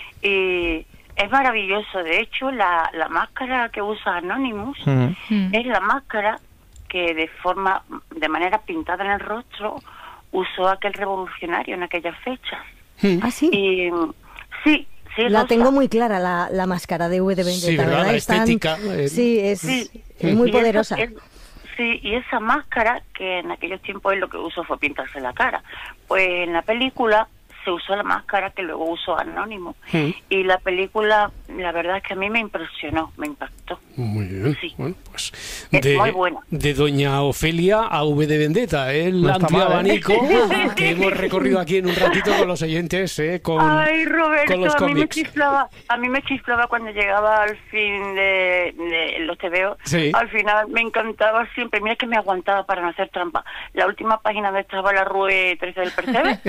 W: Y es maravilloso. De hecho, la, la máscara que usa Anonymous
L: Mm.
W: es la máscara que de forma, de manera pintada en el rostro, usó aquel revolucionario en aquellas fechas.
K: ¿Ah, sí?
W: Y mm, sí, sí,
K: La
W: rosa.
K: tengo muy clara, la, la máscara de V de Vendetta,
A: Sí, ¿verdad? La
K: Es tan-
A: estética, eh.
K: Sí, es,
W: Sí.
K: es muy
W: Y esa-
K: poderosa.
W: es- sí, y esa máscara, que en aquellos tiempos él lo que usó fue pintarse la cara, pues en la película se usó la máscara que luego usó Anónimo.
A: Mm.
W: Y la película, la verdad es que a mí me impresionó, me impactó.
A: Muy bien.
W: Sí.
A: Bueno, pues
W: Es
A: de,
W: muy buena.
A: de Doña Ofelia a V de Vendetta, el
L: No está
A: amplio
L: mal, ¿eh?
A: abanico que hemos recorrido aquí en un ratito con los oyentes, eh, con,
W: Ay, Roberto,
A: con los
W: a mí me
A: cómics.
W: chiflaba, a mí me chiflaba cuando llegaba al fin de, de los tebeos.
A: Sí.
W: Al final me encantaba siempre, mira que me aguantaba para no hacer trampa. La última página donde estaba la Rue trece del Percebe.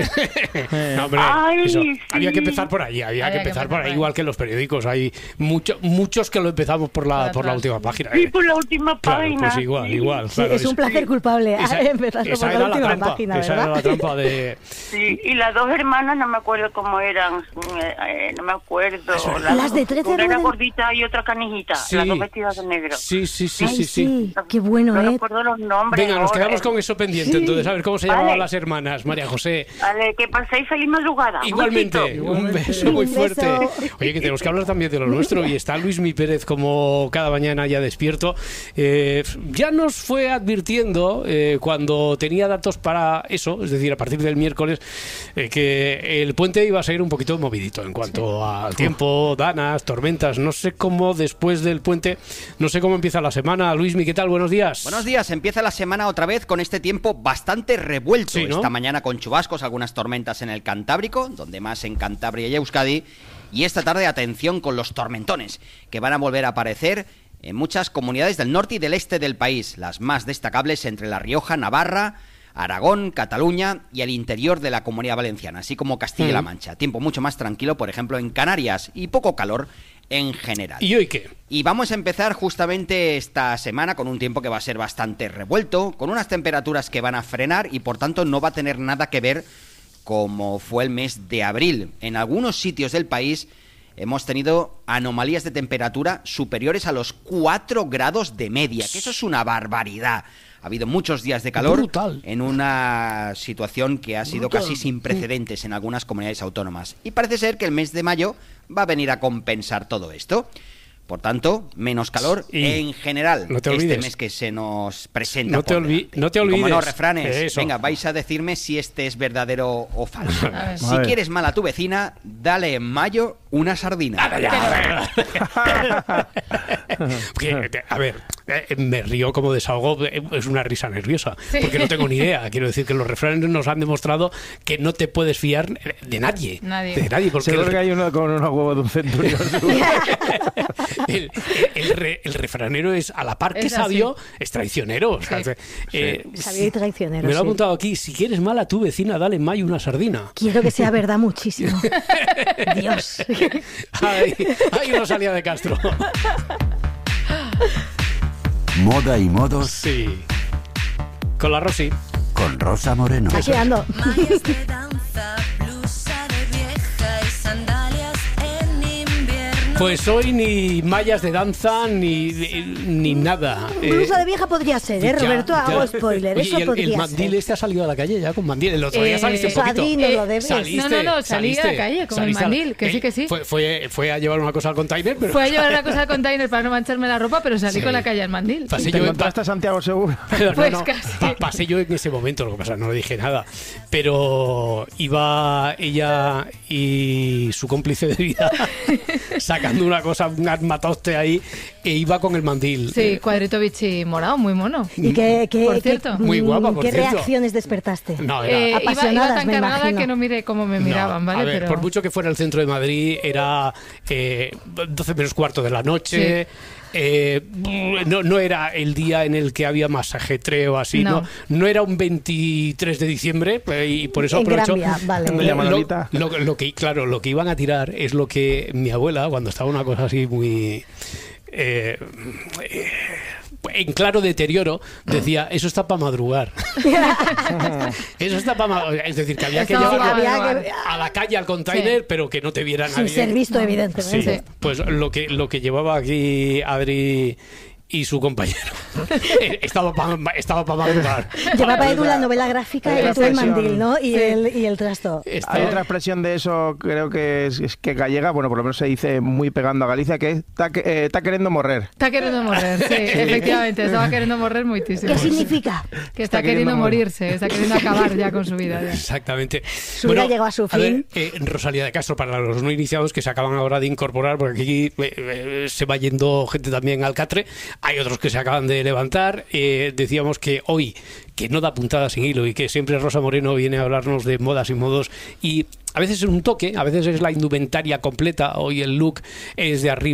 A: No, hombre,
W: Ay,
A: eso,
W: sí.
A: había que empezar por ahí, había, que empezar por ahí, igual que los periódicos. Hay mucho, muchos que lo empezamos por la, por la última página.
W: Sí,
A: eh.
W: por la última
A: Claro,
W: página.
A: pues igual,
W: sí.
A: igual.
K: Sí,
A: claro,
K: es un placer culpable
A: esa-
K: empezando
A: esa
K: por
A: era
K: la última
A: trampa,
K: página,
A: esa
K: ¿verdad?
A: era la trampa de...
W: Sí, y las dos hermanas no me acuerdo cómo eran, eh, eh, no me acuerdo. Las,
K: Las de trece
W: una era
K: Rubén.
W: gordita y otra canijita,
A: Sí.
W: las dos vestidas de negro.
A: Sí, sí, sí,
K: Ay,
A: sí, sí.
K: qué bueno,
W: No
K: ¿eh?
W: recuerdo los nombres.
A: Venga, nos
W: ahora.
A: quedamos con eso pendiente,
W: Sí.
A: entonces, a ver cómo se
W: Vale.
A: llamaban las hermanas, María José.
W: Vale, que paséis feliz madrugada. Un
A: Igualmente,
W: besito.
A: un beso muy
K: Un
A: fuerte.
K: beso.
A: Oye, que tenemos que hablar también de lo nuestro y está Luismi Pérez como cada mañana ya despierto. Eh, ya nos fue advirtiendo eh, cuando tenía datos para eso, es decir, a partir del miércoles, eh, que el puente iba a ser un poquito movidito en cuanto al tiempo, danas, tormentas. No sé cómo después del puente, no sé cómo empieza la semana. Luismi, ¿qué tal? Buenos días.
C: Buenos días, empieza la semana otra vez con este tiempo bastante revuelto.
A: Sí, ¿no?
C: Esta mañana con chubascos, algunas tormentas en el Cantábrico, donde más en Cantabria y Euskadi. Y esta tarde, atención con los tormentones, que van a volver a aparecer en muchas comunidades del norte y del este del país. Las más destacables entre La Rioja, Navarra, Aragón, Cataluña y el interior de la Comunidad Valenciana, así como Castilla-La
A: Mm.
C: Mancha. Tiempo mucho más tranquilo, por ejemplo, en Canarias, y poco calor en general.
A: ¿Y hoy qué?
C: Y vamos a empezar justamente esta semana con un tiempo que va a ser bastante revuelto, con unas temperaturas que van a frenar y por tanto no va a tener nada que ver como fue el mes de abril. En algunos sitios del país hemos tenido anomalías de temperatura superiores a los cuatro grados de media, que eso es una barbaridad. Ha habido muchos días de calor
A: Brutal.
C: en una situación que ha sido
A: Brutal.
C: casi sin precedentes en algunas comunidades autónomas. Y parece ser que el mes de mayo va a venir a compensar todo esto. Por tanto, menos calor
A: Y
C: en general
A: no te
C: este
A: olvides.
C: mes que se nos presenta.
A: No te,
C: por
A: olvi-
C: delante.
A: no te
C: Y
A: olvides.
C: como no, refranes.
A: Eso.
C: Venga, vais a decirme si este es verdadero o falso.
L: A
C: Si
L: ver.
C: quieres mal a tu vecina, dale en mayo una sardina.
A: Porque, a ver, eh, me río como desahogo, eh, es una risa nerviosa, porque no tengo ni idea. Quiero decir que los refranes nos han demostrado que no te puedes fiar de nadie.
M: Nadie.
A: De nadie, porque
L: Seguro
A: el,
L: que hay uno con unos huevos de un centurión.
A: el- el re- el refranero es a la par que
M: Es así.
A: sabio, es traicionero. O sea,
M: Sí.
A: eh,
K: Sabio y traicionero,
A: me lo he
K: sí.
A: apuntado aquí. Si quieres mal a tu vecina, dale en mayo una sardina.
K: Quiero que sea verdad muchísimo. Dios.
A: Ay, ay, Rosalía de Castro.
F: Moda y modos
A: Sí. Con la Rosy.
F: con Rosa Moreno.
K: Aquí ando.
H: Mallas de danza, blusa de vieja y sandalias en invierno.
A: Pues hoy ni mallas de danza ni, ni nada.
K: Blusa
A: Eh,
K: de vieja podría ser, ¿eh, Roberto?
A: ya,
K: Hago
A: ya.
K: spoiler,
A: Oye,
K: eso
A: ¿y el,
K: podría
A: el mandil
K: ser.
A: este ha salido a la calle ya con mandil. El otro día
M: Eh,
A: saliste un poquito.
K: Sadí, no lo debes.
A: Saliste,
M: No, no, no, salí a la
A: saliste,
M: calle con
A: saliste
M: el
A: a la-
M: mandil, que sí, que sí.
A: Fue, fue, fue a llevar una cosa al container, pero...
M: Fue a llevar una cosa al container para no mancharme la ropa, pero salí
A: Sí.
M: con la calle al mandil.
A: Pasé
L: ¿Te
A: yo en
L: encontraste a Santiago Seguro?
A: Pero no,
M: Pues
A: no,
M: casi.
A: pa- pasé yo en ese momento, lo que pasa, no le dije nada. Pero iba ella y su cómplice de vida sacando una cosa, un armatoste ahí, e iba con el mandil.
M: Sí, cuadrito bichi morado, muy mono.
K: ¿Y qué, qué,
M: Por
K: qué-
M: cierto.
A: Muy guapa, por
K: ¿Qué
A: cierto.
K: reacciones despertaste?
A: No, era...
M: Eh, iba, iba
K: Apasionadas,
M: tan
K: me
M: cargada
K: imagino.
M: que no miré cómo me miraban,
A: No,
M: ¿vale?
A: a ver,
M: pero...
A: por mucho que fuera el centro de Madrid, era eh, doce menos cuarto de la noche. eh, no, no era el día en el que había más ajetreo así, no.
M: No.
A: No, era un veintitrés de diciembre eh, y por eso
K: En Gran
A: aprovecho.
K: Vía, vale.
L: Me llama
A: Lo,
L: Lolita.
A: lo- lo que, claro, lo que iban a tirar es lo que mi abuela, cuando estaba una cosa así muy. eh, eh, en claro deterioro, decía, eso está para madrugar. Eso está para madrugar. Es decir, que había que
M: Estaba
A: llevarlo
M: pa'
K: Había
M: madrugar.
K: que-
A: a la calle, al container,
M: Sí.
A: pero que no te viera
K: Sin
A: nadie.
K: ser visto,
A: Sí,
K: evidentemente.
A: pues lo que, lo que llevaba aquí Adri y su compañero estaba para estaba pa madrugar.
K: Llevaba Edu la novela gráfica
L: Hay
K: y
L: otra
K: tú el
L: expresión.
K: mandil, ¿no? Y,
M: Sí.
K: el, y el trasto.
A: Estaba-
L: Hay otra expresión de eso, creo que es, es que gallega, bueno, por lo menos se dice muy pegando a Galicia, que es está eh, tá querendo morrer.
M: Está queriendo morrer, sí, efectivamente, estaba queriendo morrer muchísimo.
K: ¿Qué significa?
M: Que está,
L: Está
M: queriendo,
L: queriendo morir.
M: morirse, está queriendo acabar ya con su vida. ya.
A: Exactamente.
K: Su vida llegó a su fin.
A: ver, eh, Rosalía de Castro, para los no iniciados que se acaban ahora de incorporar, porque aquí eh, eh, se va yendo gente también al catre, hay otros que se acaban de levantar. Eh, decíamos que hoy, que no da puntada sin hilo y que siempre Rosa Moreno viene a hablarnos de modas y modos, y a veces es un toque, a veces es la indumentaria completa, hoy el look es de arriba